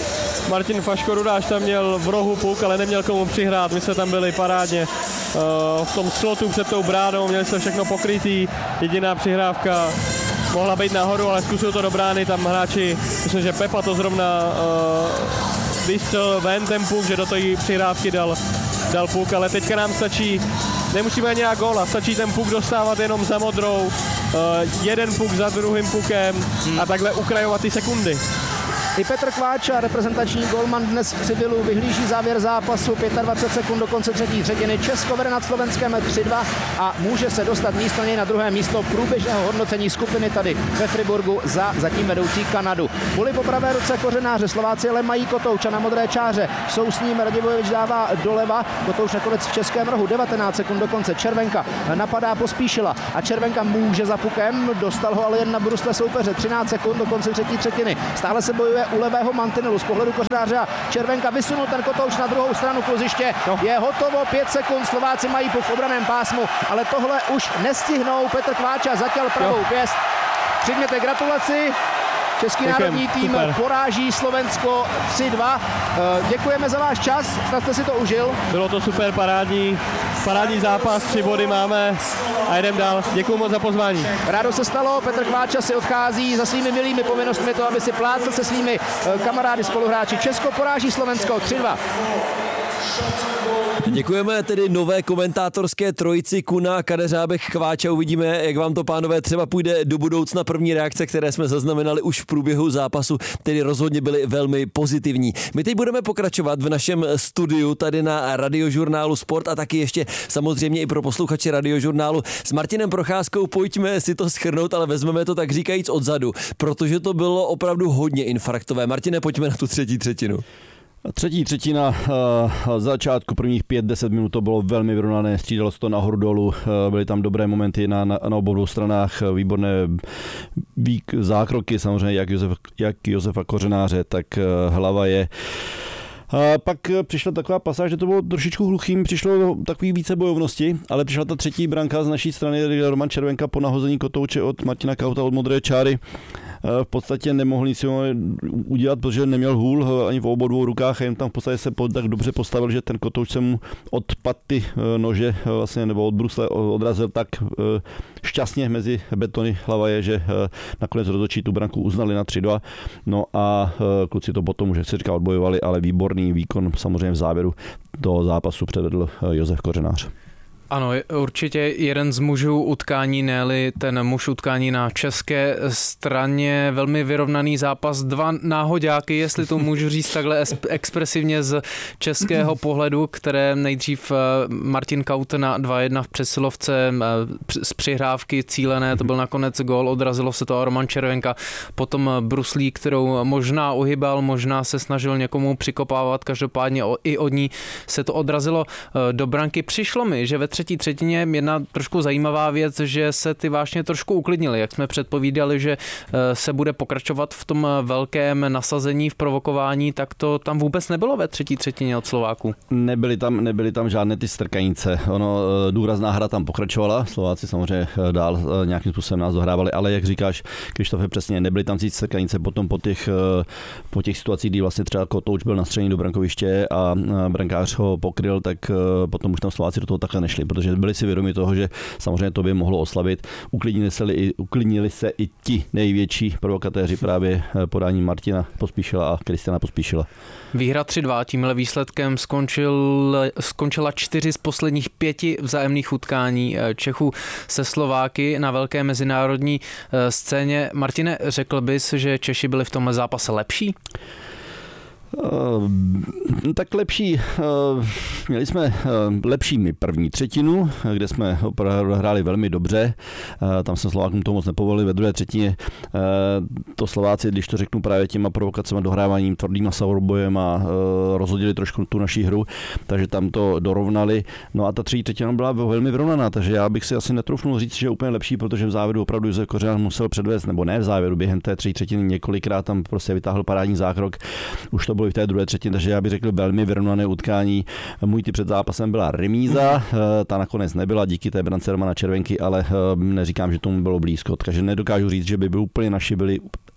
Martin Faško-Rudáš tam měl v rohu puk, ale neměl komu přihrát. My jsme tam byli parádně v tom slotu před tou bránou, měli jsme všechno pokrytý. Jediná přihrávka mohla být nahoru, ale zkusil to do brány, tam hráči, myslím, že Pepa to zrovna uh, vystřelil ven ten puk, že do té přihrávky dal, dal puk, ale teďka nám stačí, nemusíme nějak góla, stačí ten puk dostávat jenom za modrou, uh, jeden puk za druhým pukem hmm. a takhle ukrajovat ty sekundy. I Petr Kváča, reprezentační golman dnes v civilu, vyhlíží závěr zápasu, dvacet pět sekund do konce třetí třetiny. Česko vede nad Slovenskem tři dva a může se dostat místo něj na druhé místo průběžného hodnocení skupiny tady ve Friburgu za zatím vedoucí Kanadu. Boli po pravé ruce Kořenáře, Slováci ale mají Kotouča na modré čáře. Jsou s ním, Radivojevič dává doleva, Kotouč nakonec v českém rohu, devatenáct sekund do konce. Červenka napadá Pospíšila a Červenka může za pukem, dostal ho ale jen na brusle soupeře, třináct sekund do konce třetí třetiny. Stále se bojuje u levého mantinelu z pohledu Kořenáře a Červenka vysunul ten Kotouč na druhou stranu kluziště. No. Je hotovo, pět sekund, Slováci mají puk v obraném pásmu, ale tohle už nestihnou. Petr Kváča zatěl pravou pěst. Přijměte gratulaci. Český Děkujem, národní tým super. Poráží Slovensko tři dva. Děkujeme za váš čas, snad jste si to užil. Bylo to super, parádní, parádní zápas, tři body máme a jdem dál. Děkuji moc za pozvání. Rádo se stalo, Petr Kváča si odchází za svými milými povinnostmi to, aby si plácel se svými kamarády spoluhráči. Česko poráží Slovensko tři dva. Děkujeme tedy nové komentátorské trojici Kuna, Kadeřábek, Kváča. Uvidíme, jak vám to, pánové, třeba půjde do budoucna. První reakce, které jsme zaznamenali už v průběhu zápasu, tedy rozhodně byly velmi pozitivní. My teď budeme pokračovat v našem studiu tady na Radiožurnálu Sport a taky ještě samozřejmě i pro posluchače Radiožurnálu s Martinem Procházkou. Pojďme si to shrnout, ale vezmeme to tak říkajíc odzadu, protože to bylo opravdu hodně infarktové. Martine, pojďme na tu třetí třetinu. Třetí třetina, uh, začátku prvních pět deset minut to bylo velmi vyrovnané, střídalo se to nahoru dolů, uh, byly tam dobré momenty na, na, na obou stranách, výborné výk, zákroky samozřejmě jak, Josef, jak Josefa Kořenáře, tak uh, Hlava je. A pak přišla taková pasáž, že to bylo trošičku hluchým, přišlo takový více bojovnosti, ale přišla ta třetí branka z naší strany, Roman Červenka po nahození Kotouče od Martina Kauta od modré čáry. V podstatě nemohl nic udělat, protože neměl hůl ani v obou dvou rukách a jen tam v podstatě se tak dobře postavil, že ten Kotouč se mu od paty nože vlastně, nebo od brusle odrazil tak šťastně mezi betony. Hlava je, že nakonec rozhodčí tu branku uznali na tři dva. No a kluci to potom, už jak se říká, odbojovali, ale výborný výkon samozřejmě v závěru toho zápasu předvedl Josef Kořenář. Ano, určitě jeden z mužů utkání, ne-li ten muž utkání na české straně, velmi vyrovnaný zápas, dva náhoďáky, jestli to můžu říct takhle expresivně z českého pohledu, které nejdřív Martin Kaut na dva jedna v přesilovce z přihrávky cílené, to byl nakonec gól, odrazilo se to a Roman Červenka, potom bruslí, kterou možná uhybal, možná se snažil někomu přikopávat, každopádně i od ní se to odrazilo do branky. Přišlo mi, že ve třetí třetině jedna trošku zajímavá věc, že se ty vášně trošku uklidnily, jak jsme předpovídali, že se bude pokračovat v tom velkém nasazení, v provokování, tak to tam vůbec nebylo ve třetí třetině od Slováků. Nebyly tam, nebyly tam žádné ty strkanice. Ono, důrazná hra tam pokračovala, Slováci samozřejmě dál nějakým způsobem nás dohrávali, ale jak říkáš, Krištofe, přesně, nebyly tam cít strkanice potom po těch, po těch situacích, kdy vlastně třeba Kotouč byl nastřelený do brankoviště a brankář ho pokryl, tak potom už tam Slováci do toho takhle nešli, protože byli si vědomi toho, že samozřejmě to by mohlo oslabit. Uklidnili se, i, uklidnili se i ti největší provokatéři právě podání Martina Pospíšila a Kristiana Pospíšila. Výhra tři dva, tímhle výsledkem skončil, skončila čtyři z posledních pěti vzájemných utkání Čechů se Slováky na velké mezinárodní scéně. Martine, řekl bys, že Češi byli v tomhle zápase lepší? Uh, tak lepší, uh, měli jsme uh, lepší my první třetinu, kde jsme opravdu hráli velmi dobře, uh, tam se Slovákům to moc nepovolili, ve druhé třetině uh, to Slováci, když to řeknu právě těma provokacemi, dohráváním, tvrdým soubojem a uh, rozhodili trošku tu naší hru, takže tam to dorovnali, no a ta třetí třetina byla velmi vyrovnaná, takže já bych si asi netroufnul říct, že je úplně lepší, protože v závěru opravdu Josef Kořenář musel předvést, nebo ne v závěru, během té třetí třetiny několikrát tam prostě vytáhl parádní zákrok, už to bylo i v té druhé třetině, takže já bych řekl velmi vyrovnané utkání. Můj typ před zápasem byla remíza, ta nakonec nebyla díky té brance Romana Červenky, ale neříkám, že tomu bylo blízko, takže nedokážu říct, že by byli úplně naši byli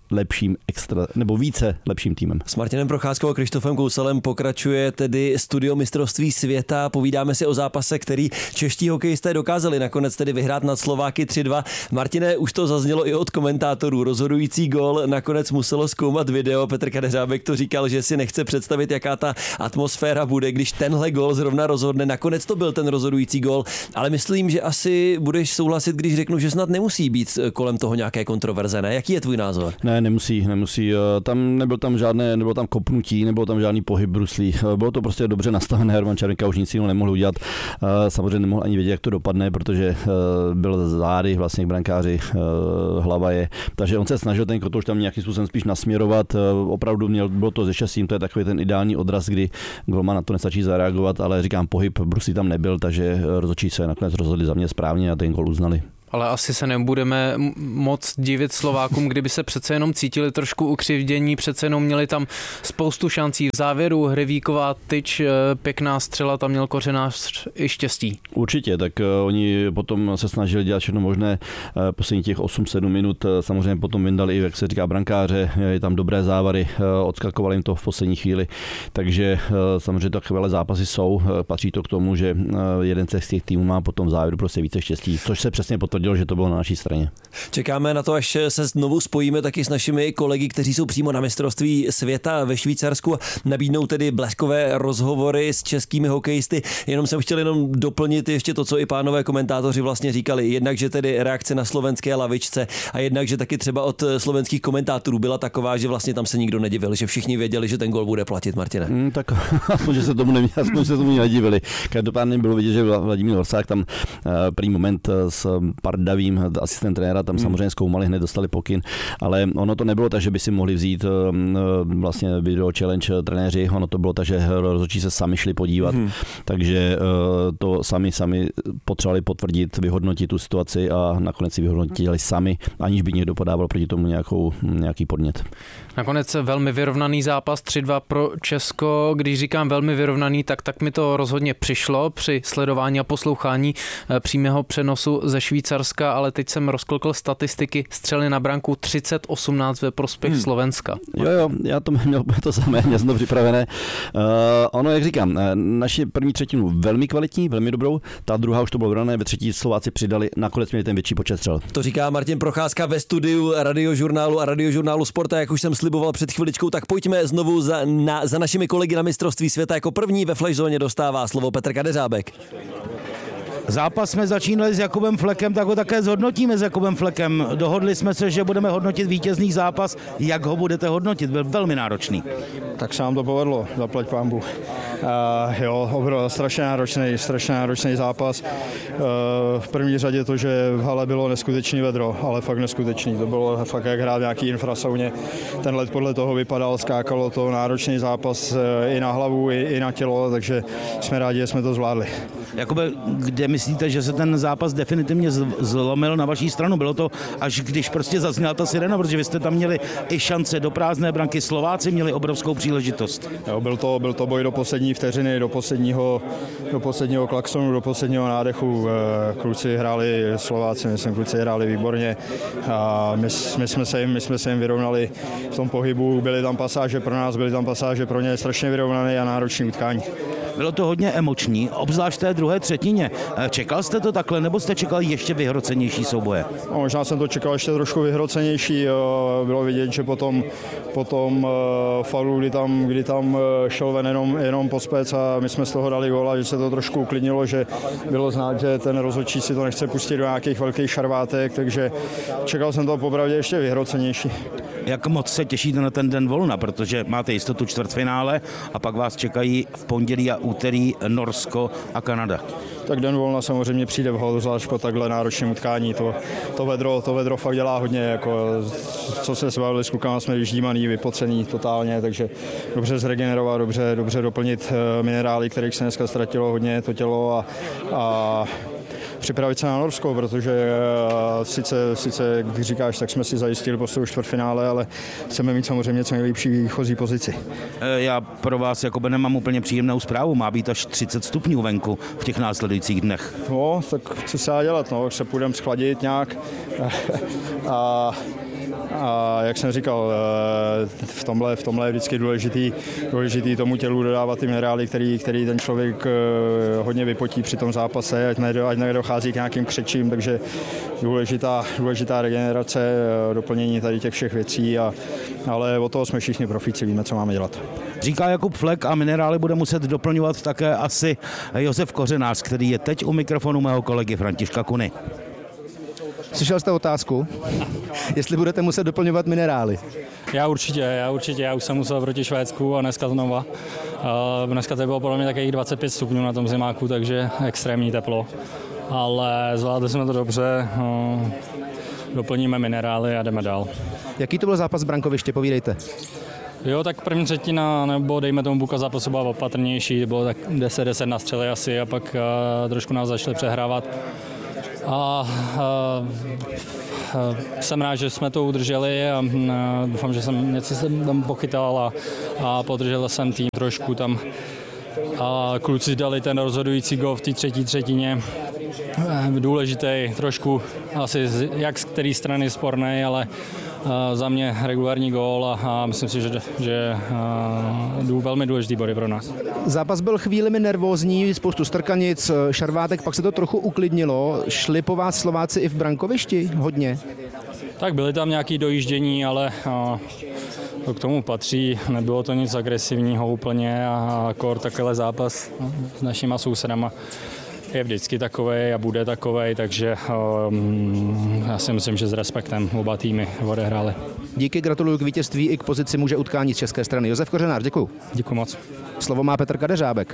lepším extra, nebo více lepším týmem. S Martinem Procházkou a Krištofem Kouselem pokračuje tedy studio mistrovství světa. Povídáme si o zápase, který čeští hokejisté dokázali nakonec tedy vyhrát nad Slováky tři dva. Martine, už to zaznělo i od komentátorů. Rozhodující gól nakonec muselo zkoumat video. Petr Kadeřábek to říkal, že si nechce představit, jaká ta atmosféra bude, když tenhle gól zrovna rozhodne. Nakonec to byl ten rozhodující gól, ale myslím, že asi budeš souhlasit, když řeknu, že snad nemusí být kolem toho nějaké kontroverze, ne? Jaký je tvůj názor? Ne, nemusí, nemusí. Tam nebyl tam žádné, nebylo tam kopnutí, nebylo tam žádný pohyb bruslí. Bylo to prostě dobře nastavené. Roman Červenka už nic jiného nemohl udělat. Samozřejmě nemohl ani vědět, jak to dopadne, protože byl zády vlastně k brankáři, hlava je. Takže on se snažil ten kotouč tam nějakým způsobem spíš nasměrovat. Opravdu měl, bylo to ze šestím, to je takový ten ideální odraz, kdy golman na to nestačí zareagovat, ale říkám, pohyb bruslí tam nebyl, takže rozhodčí se nakonec rozhodli za mě správně a ten gol uznali. Ale asi se nebudeme moc divit Slovákům, kdyby se přece jenom cítili trošku ukřivdění, přece jenom měli tam spoustu šancí. V závěru Hřivíková tyč, pěkná střela, tam měl Kořenář i štěstí. Určitě, tak oni potom se snažili dělat všechno možné, poslední těch osm sedm minut, samozřejmě potom vyndali, jak se říká, brankáře, je tam dobré závary, odskakovali jim to v poslední chvíli, takže samozřejmě takové zápasy jsou, patří to k tomu, že jeden z těch týmů má potom v závěru prostě více štěstí, což se přesně potvrdilo, že to bylo na naší straně. Čekáme na to, až se znovu spojíme taky s našimi kolegy, kteří jsou přímo na mistrovství světa ve Švýcarsku a nabídnou tedy bleskové rozhovory s českými hokejisty. Jenom jsem chtěl jenom doplnit ještě to, co i pánové komentátoři vlastně říkali. Jednak, že tedy reakce na slovenské lavičce a jednak, že taky třeba od slovenských komentátorů byla taková, že vlastně tam se nikdo nedivil, že všichni věděli, že ten gol bude platit, Martine. Mm, tak aspoň, že se tomu neměli, aspoň se tomu nedivili. Každopádně bylo vidět, že Vladimír Horsák tam uh, první moment s Pardavým, asistent trenéra, tam hmm. samozřejmě zkoumali, hned dostali pokyn, ale ono to nebylo tak, že by si mohli vzít uh, vlastně video challenge trenéři, ono to bylo tak, že rozhodčí se sami šli podívat, hmm. takže uh, to sami sami potřebovali potvrdit, vyhodnotit tu situaci a nakonec si vyhodnotili sami, aniž by někdo podával proti tomu nějakou, nějaký podnět. Nakonec velmi vyrovnaný zápas tři dva pro Česko. Když říkám velmi vyrovnaný, tak, tak mi to rozhodně přišlo při sledování a poslouchání přímého přenosu ze Švýcarska, ale teď jsem rozklikl statistiky, střely na branku třicet osmnáct ve prospěch hmm. Slovenska. Jo, jo, já to měl to samé, měl jsem to připravené. Uh, ono, jak říkám, naši první třetinu velmi kvalitní, velmi dobrou, ta druhá už to bylo vyrovnané, ve třetí Slováci přidali, nakonec měli ten větší počet střel. To říká Martin Procházka ve studiu Radiožurnálu a Radiožurnálu Sport, a jak už jsem sliboval před chviličkou, tak pojďme znovu za, na, za našimi kolegy na mistrovství světa. Jako první ve Flashzóně dostává slovo Petr Kadeřábek. Zápas jsme začínali s Jakubem Flekem, tak ho také zhodnotíme s Jakubem Flekem. Dohodli jsme se, že budeme hodnotit vítězný zápas. Jak ho budete hodnotit? Byl velmi náročný. Tak se nám to povedlo, zaplať pánbu. Uh, jo, obro, strašně náročný, strašně náročný zápas. Uh, v první řadě to, že v hale bylo neskutečný vedro, ale fakt neskutečný. To bylo fakt jak hrát nějaký infrasauně. Ten led podle toho vypadal, skákalo to, náročný zápas uh, i na hlavu, i, i na tělo, takže jsme rádi, že jsme to zvládli. Jakube, kde myslíte, že se ten zápas definitivně zlomil na vaší stranu? Bylo to, až když prostě zazněla ta sirena, protože vy jste tam měli i šance do prázdné branky, Slováci měli obrovskou příležitost. Jo, byl to, byl to boj do poslední vteřiny, do posledního, do posledního klaxonu, do posledního nádechu. Kluci hráli, Slováci, myslím, kluci hráli výborně. A my, my, jsme se jim, my jsme se jim vyrovnali v tom pohybu, byly tam pasáže pro nás, byly tam pasáže pro ně, strašně vyrovnané a náročné utkání. Bylo to hodně emoční, obzvlášť v té druhé třetině. Čekal jste to takhle, nebo jste čekal ještě vyhrocenější souboje? No, možná jsem to čekal ještě trošku vyhrocenější. Bylo vidět, že potom, potom faulu, kdy tam, kdy tam šel ven jenom, jenom pospec a my jsme z toho dali góla, že se to trošku uklidnilo, že bylo znát, že ten rozhodčí si to nechce pustit do nějakých velkých šarvátek, takže čekal jsem to popravdě ještě vyhrocenější. Jak moc se těšíte na ten den volna, protože máte jistotu čtvrtfinále a pak vás čekají v pondělí a úterý Norsko a Kanada. Tak den volna samozřejmě přijde vhod, zvlášť po takhle náročném utkání. To, to, vedro, to vedro fakt dělá hodně, jako, co se bavili s klukama, jsme vyždímaný, vypocený totálně, takže dobře zregenerovat, dobře, dobře doplnit minerály, kterých se dneska ztratilo hodně to tělo a, a připravit se na Norsko, protože sice, sice, když říkáš, tak jsme si zajistili postup čtvrtfinále, ale chceme mít samozřejmě co nejlepší výchozí pozici. Já pro vás jako nemám úplně příjemnou zprávu, má být až třicet stupňů venku v těch následujících dnech. No, tak co se dá dělat, no, se půjdeme schladit nějak a, a jak jsem říkal, v tomhle, v tomhle je vždycky důležitý, důležitý tomu tělu dodávat ty minerály, který, který ten člověk hodně vypotí při tom zápase, ať, nedo, ať nedochází k nějakým křečím, takže důležitá, důležitá regenerace, doplnění tady těch všech věcí, a, ale o toho jsme všichni profíci, víme, co máme dělat. Říká Jakub Flek a minerály bude muset doplňovat také asi Josef Kořenář, který je teď u mikrofonu mého kolegy Františka Kuny. Slyšel jste otázku? Jestli budete muset doplňovat minerály? Já určitě, já určitě, já už jsem musel proti Švédsku a dneska znova. Uh, dneska to bylo podle mě takových dvacet pět stupňů na tom zimáku, takže extrémní teplo. Ale zvládli jsme to dobře, uh, doplníme minerály a jdeme dál. Jaký to byl zápas brankoviště, povídejte. Jo, tak první třetina, nebo dejme tomu Buka zápasu byla opatrnější, bylo tak deset deset na střely asi a pak uh, trošku nás začali přehrávat. A uh, uh, jsem rád, že jsme to udrželi a uh, doufám, že jsem něco jsem tam pochytal a, a podržel jsem tým trošku tam. A kluci dali ten rozhodující gól v té třetí třetině. Důležitý, trošku asi z, jak z které strany sporný, ale uh, za mě regulární gól a, a myslím si, že, že uh, velmi důležitý body pro nás. Zápas byl chvílemi nervózní, spoustu strkanic, šarvátek, pak se to trochu uklidnilo. Šli po vás Slováci i v brankovišti hodně? Tak byly tam nějaké dojíždění, ale uh, to k tomu patří. Nebylo to nic agresivního úplně a kor takovýhle zápas s našima sousedama je vždycky takovej a bude takovej, takže um, já si myslím, že s respektem oba týmy odehráli. Díky, gratuluju k vítězství i k pozici muže utkání z české strany. Josef Kořenář, děkuju. Děkuji moc. Slovo má Petr Kadeřábek.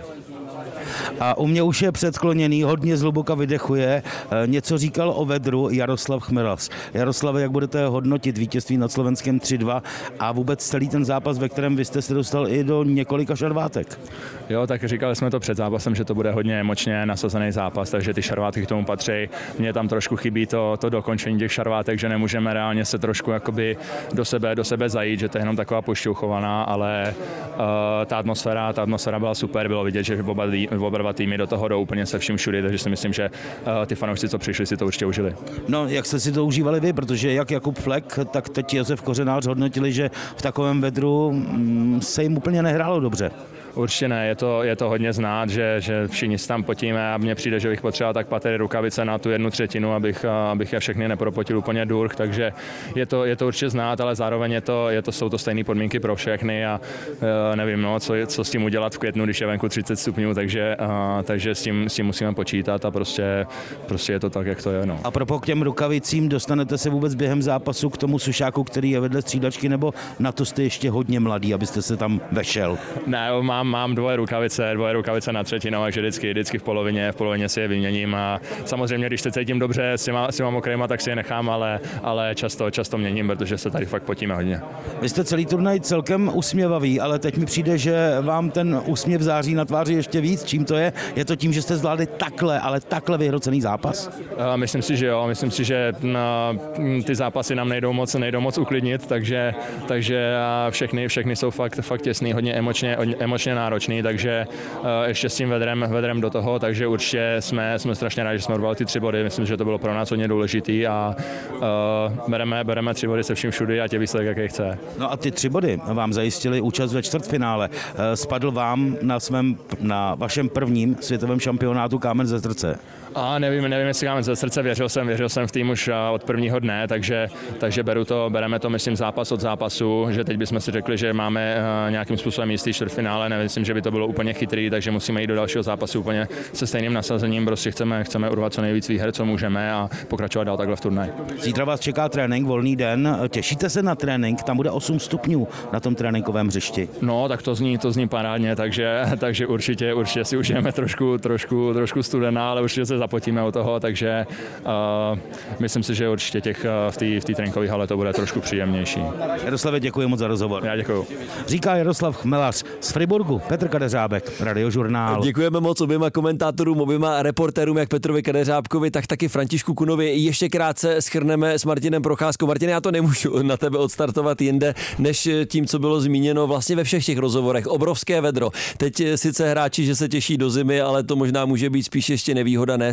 A u mě už je předkloněný, hodně zhluboka vydechuje. Něco říkal o vedru Jaroslav Chmelař. Jaroslave, jak budete hodnotit vítězství nad Slovenskem tři dva a vůbec celý ten zápas, ve kterém vy jste se dostal i do několika šarvátek? Jo, tak říkali jsme to před zápasem, že to bude hodně emočně nasazený zápas, takže ty šarvátky k tomu patří. Mně tam trošku chybí to, to dokončení těch šarvátek, že nemůžeme reálně se trošku jakoby do sebe, do sebe zajít, že to je jenom taková pošťouchovaná, ale uh, ta atmosféra, ta atmosféra byla super, bylo vidět, že oba, oba dva týmy do toho jdou úplně se vším všude, takže si myslím, že uh, ty fanoušci, co přišli, si to určitě užili. No, jak jste si to užívali vy, protože jak Jakub Flek, tak teď Josef Kořenář hodnotili, že v takovém vedru mm, se jim úplně nehrálo dobře. Určitě ne, je to, je to hodně znát, že, že všichni si tam potíme a mně přijde, že bych potřeboval tak patery rukavice na tu jednu třetinu, abych, abych je všechny nepropotil úplně durch, takže je to, je to určitě znát, ale zároveň je to, je to, jsou to stejné podmínky pro všechny a uh, nevím, no, co, co s tím udělat v květnu, když je venku třicet stupňů, takže, uh, takže s, tím, s tím musíme počítat a prostě, prostě je to tak, jak to je. No. A propos k těm rukavicím, dostanete se vůbec během zápasu k tomu sušáku, který je vedle střídačky, nebo na to jste ještě hodně mladý, abyste se tam vešel? Ne, mám Mám dvoje rukavice, dvoje rukavice na třetinu, takže vždycky, vždycky v polovině, v polovině si je vyměním a samozřejmě, když se cítím dobře s těma, s těma mokrýma, tak si je nechám, ale, ale často, často měním, protože se tady fakt potíme hodně. Vy jste celý turnaj celkem usměvavý, ale teď mi přijde, že vám ten úsměv září na tváři ještě víc. Čím to je? Je to tím, že jste zvládli takhle, ale takhle vyhrocený zápas? Myslím si, že jo. Myslím si, že ty zápasy nám nejdou moc, nejdou moc uklidnit, takže, takže všechny, všechny jsou fakt, fakt těsný, hodně emočně, emočně náročný, takže ještě s tím vedrem, vedrem do toho, takže určitě jsme, jsme strašně rádi, že jsme odvali ty tři body. Myslím, že to bylo pro nás hodně důležitý a uh, bereme, bereme tři body se vším všudy a tě výsledek, jaký chce. No a ty tři body vám zajistili účast ve čtvrtfinále. Spadl vám na svém, na vašem prvním světovém šampionátu kámen ze srdce? A nevím, nevím, jestli kámen ze srdce, věřil jsem, věřil jsem v tým už od prvního dne, takže, takže beru to, bereme to, myslím, zápas od zápasu, že teď bychom si řekli, že máme nějakým způsobem jistý čtvrtfinále, nemyslím, že by to bylo úplně chytrý, takže musíme jít do dalšího zápasu úplně se stejným nasazením, prostě chceme, chceme urvat co nejvíc výher, co můžeme a pokračovat dál takhle v turnaji. Zítra vás čeká trénink, volný den, těšíte se na trénink, tam bude osm stupňů na tom tréninkovém hřišti. No, tak to zní, to zní parádně, takže, takže určitě, určitě si užijeme trošku, trošku, trošku studená, ale určitě se zapotíme o toho, takže uh, myslím si, že určitě těch v té v té tréninkové hale to bude trošku příjemnější. Jaroslave, děkuji moc za rozhovor. Já děkuji. Říká Jaroslav Chmelař z Friburgu, Petr Kadeřábek, Radiožurnál. Děkujeme moc oběma komentátorům, oběma reportérům, jak Petrovi Kadeřábkovi, tak taky Františku Kunovi. Ještě krátce shrneme s Martinem Procházkou. Martin, já to nemůžu na tebe odstartovat jinde, než tím, co bylo zmíněno vlastně ve všech těch rozhovorech. Obrovské vedro. Teď sice hráči, že se těší do zimy, ale to možná může být spíš ještě nevýhoda, ne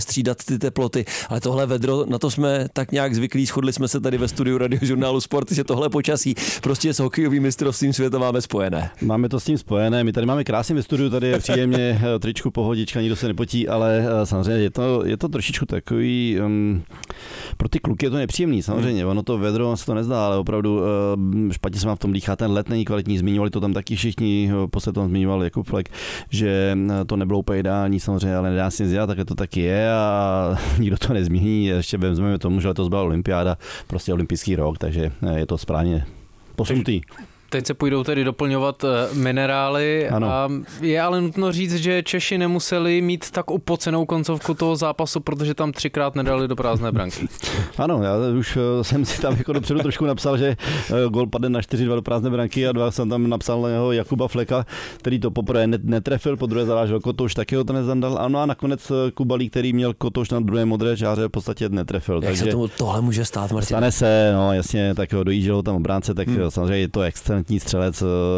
střídat ty teploty, ale tohle vedro, na to jsme tak nějak zvyklí, shodli jsme se tady ve studiu Radiožurnálu Sport, že tohle počasí prostě s hokejovým mistrovstvím světa máme spojené. Máme to s tím spojené, my tady máme krásně ve studiu, tady je příjemně tričku, pohodička, nikdo se nepotí, ale samozřejmě je to, je to trošičku takový, um, pro ty kluky je to nepříjemný, samozřejmě, ono to vedro se to nezdá, ale opravdu uh, špatně se vám v tom dýchá, ten let není kvalitní, zmiňovali to tam taky všichni, posledně to zmiňoval Jakub Flek, že to nebylo úplně ideální samozřejmě, ale nedá se nic dělat, tak to taky je a nikdo to nezmění, ještě vezmeme tomu, že letos byla olympiáda, prostě olympijský rok, takže je to správně posunutý. Teď se půjdou tedy doplňovat minerály ano. A je ale nutno říct, že Češi nemuseli mít tak upocenou koncovku toho zápasu, protože tam třikrát nedali do prázdné branky. Ano, já už jsem si tam jako dopředu trošku napsal, že gol padne na čtyři dva do prázdné branky a dva jsem tam napsal na něho Jakuba Fleka, který to poprvé netrefil, po druhé zarážel Kotouš, taky ho to nezandal. Ano a nakonec Kubalí, který měl Kotouš na druhé modré čáře, v podstatě netrefil. Jak takže se tomu tohle může stát, Martin? Stane se, no jasně, tak ho dojížděl tam obránce, tak hmm. samozřejmě je to excelentní střelec,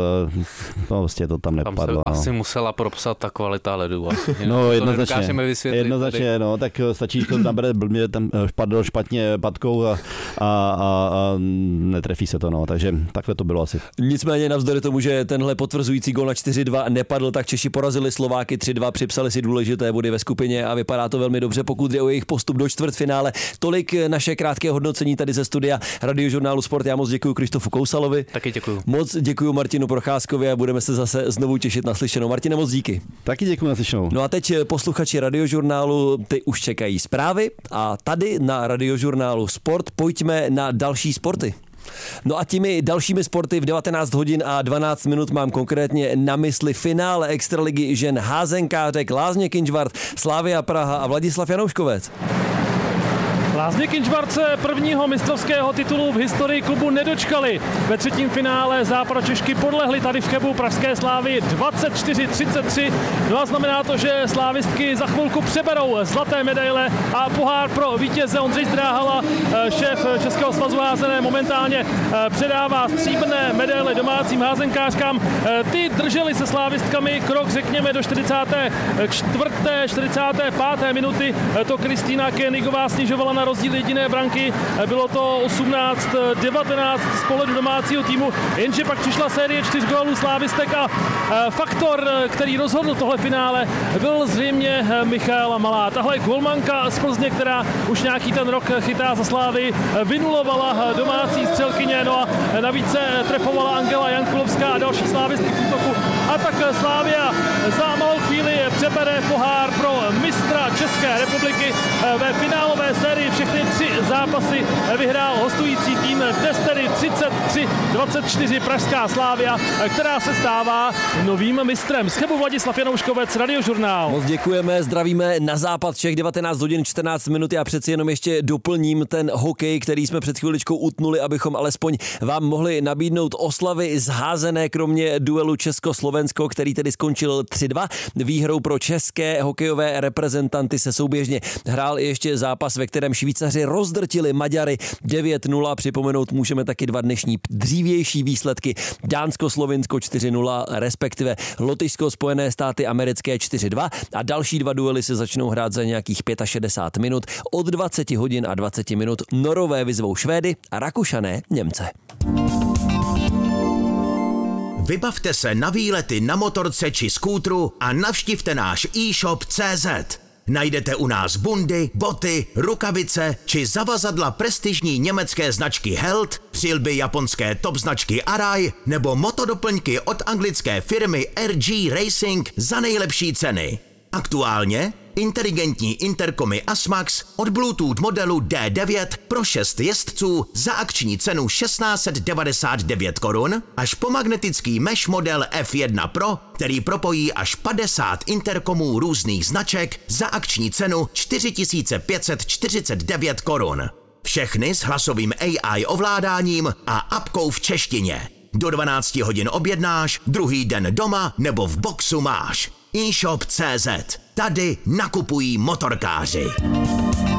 no vlastně to tam nepadlo. Tam se no. asi musela propsat ta kvalita ledu. No jednoznačně, jednoznačně, no, tak stačí, že to nabere blbě, tam padl špatně patkou a, a, a, a netrefí se to, no, takže takhle to bylo asi. Nicméně navzdory tomu, že tenhle potvrzující gól na čtyři dva nepadl, tak Češi porazili Slováky tři dva, připsali si důležité body ve skupině a vypadá to velmi dobře, pokud jde o jejich postup do čtvrtfinále. Tolik naše krátké hodnocení tady ze studia Radiožurnálu Sport. Já moc děkuji Krištofu Kousalovi. Taky děkuji. Moc děkuji Martinu Procházkovi a budeme se zase znovu těšit na slyšenou. Martine, moc díky. Taky děkuji na slyšenou. No a teď posluchači Radiožurnálu, ty už čekají zprávy a tady na Radiožurnálu Sport pojďme na další sporty. No a těmi dalšími sporty v devatenáct hodin a dvanáct minut mám konkrétně na mysli finále extraligy žen házenkářek Lázně Kynžvart, Slavia Praha a Vladislav Janouškovec. Lázně Kynžvart se prvního mistrovského titulu v historii klubu nedočkali. Ve třetím finále Západočešky podlehly tady v Chebu pražské Slávy dvacet čtyři třicet tři. No a znamená to, že slávistky za chvilku přeberou zlaté medaile a pohár pro vítěze. Ondřej Zdráhala, šéf Českého svazu házené, momentálně předává stříbrné medaile domácím házenkářkám. Ty držely se slávistkami krok, řekněme, do čtyřicáté čtvrté čtyřicáté páté minuty. To Kristýna Koenigová snižovala na rozdíl jediné branky, bylo to osmnáct devatenáct z pohledu domácího týmu, jenže pak přišla série čtyř gólů slávistek a faktor, který rozhodl tohle finále, byl zřejmě Michaela Malá. Tahle golmanka z Plzně, která už nějaký ten rok chytá za Slávy, vynulovala domácí střelkyně, no a navíc se trefovala Angela Jankulovská a další slávistky v útoku. A tak Slavia za malou chvíli přebere pohár pro mistra České republiky. Ve finálové sérii všechny tři zápasy vyhrál hostující tým, dnes tedy třicet tři dvacet čtyři pražská Slavia, která se stává novým mistrem. Z Chebu Vladislav Janouškovec, Radiožurnál. Moc děkujeme, zdravíme na západ všech devatenáct hodin čtrnáct minut. Já přeci jenom ještě doplním ten hokej, který jsme před chviličkou utnuli, abychom alespoň vám mohli nabídnout oslavy zházené, kromě duelu Česko-Slovensko, který tedy skončil tři dva. Výhrou pro české hokejové reprezentanty se souběžně hrál ještě zápas, ve kterém Švýcaři rozdrtili Maďary devět nula. Připomenout můžeme taky dva dnešní dřívější výsledky. Dánsko-Slovinsko čtyři nula, respektive Lotyšsko Spojené státy americké čtyři dva a další dva duely se začnou hrát za nějakých šedesát pět minut. Od dvacet hodin a dvacet minut Norové vyzvou Švédy a Rakušané Němce. Vybavte se na výlety na motorce či skútru a navštivte náš e-shop tečka cé zet. Najdete u nás bundy, boty, rukavice či zavazadla prestižní německé značky Held, přilby japonské top značky Arai nebo motodoplňky od anglické firmy R G Racing za nejlepší ceny. Aktuálně inteligentní interkomy Asmax od Bluetooth modelu D devět pro šest jezdců za akční cenu tisíc šest set devadesát devět korun až po magnetický mesh model F jedna Pro, který propojí až padesát interkomů různých značek za akční cenu čtyři tisíce pět set čtyřicet devět korun. Všechny s hlasovým A I ovládáním a apkou v češtině. Do dvanácti hodin objednáš, druhý den doma nebo v boxu máš. e shop tečka cé zet. Tady nakupují motorkáři.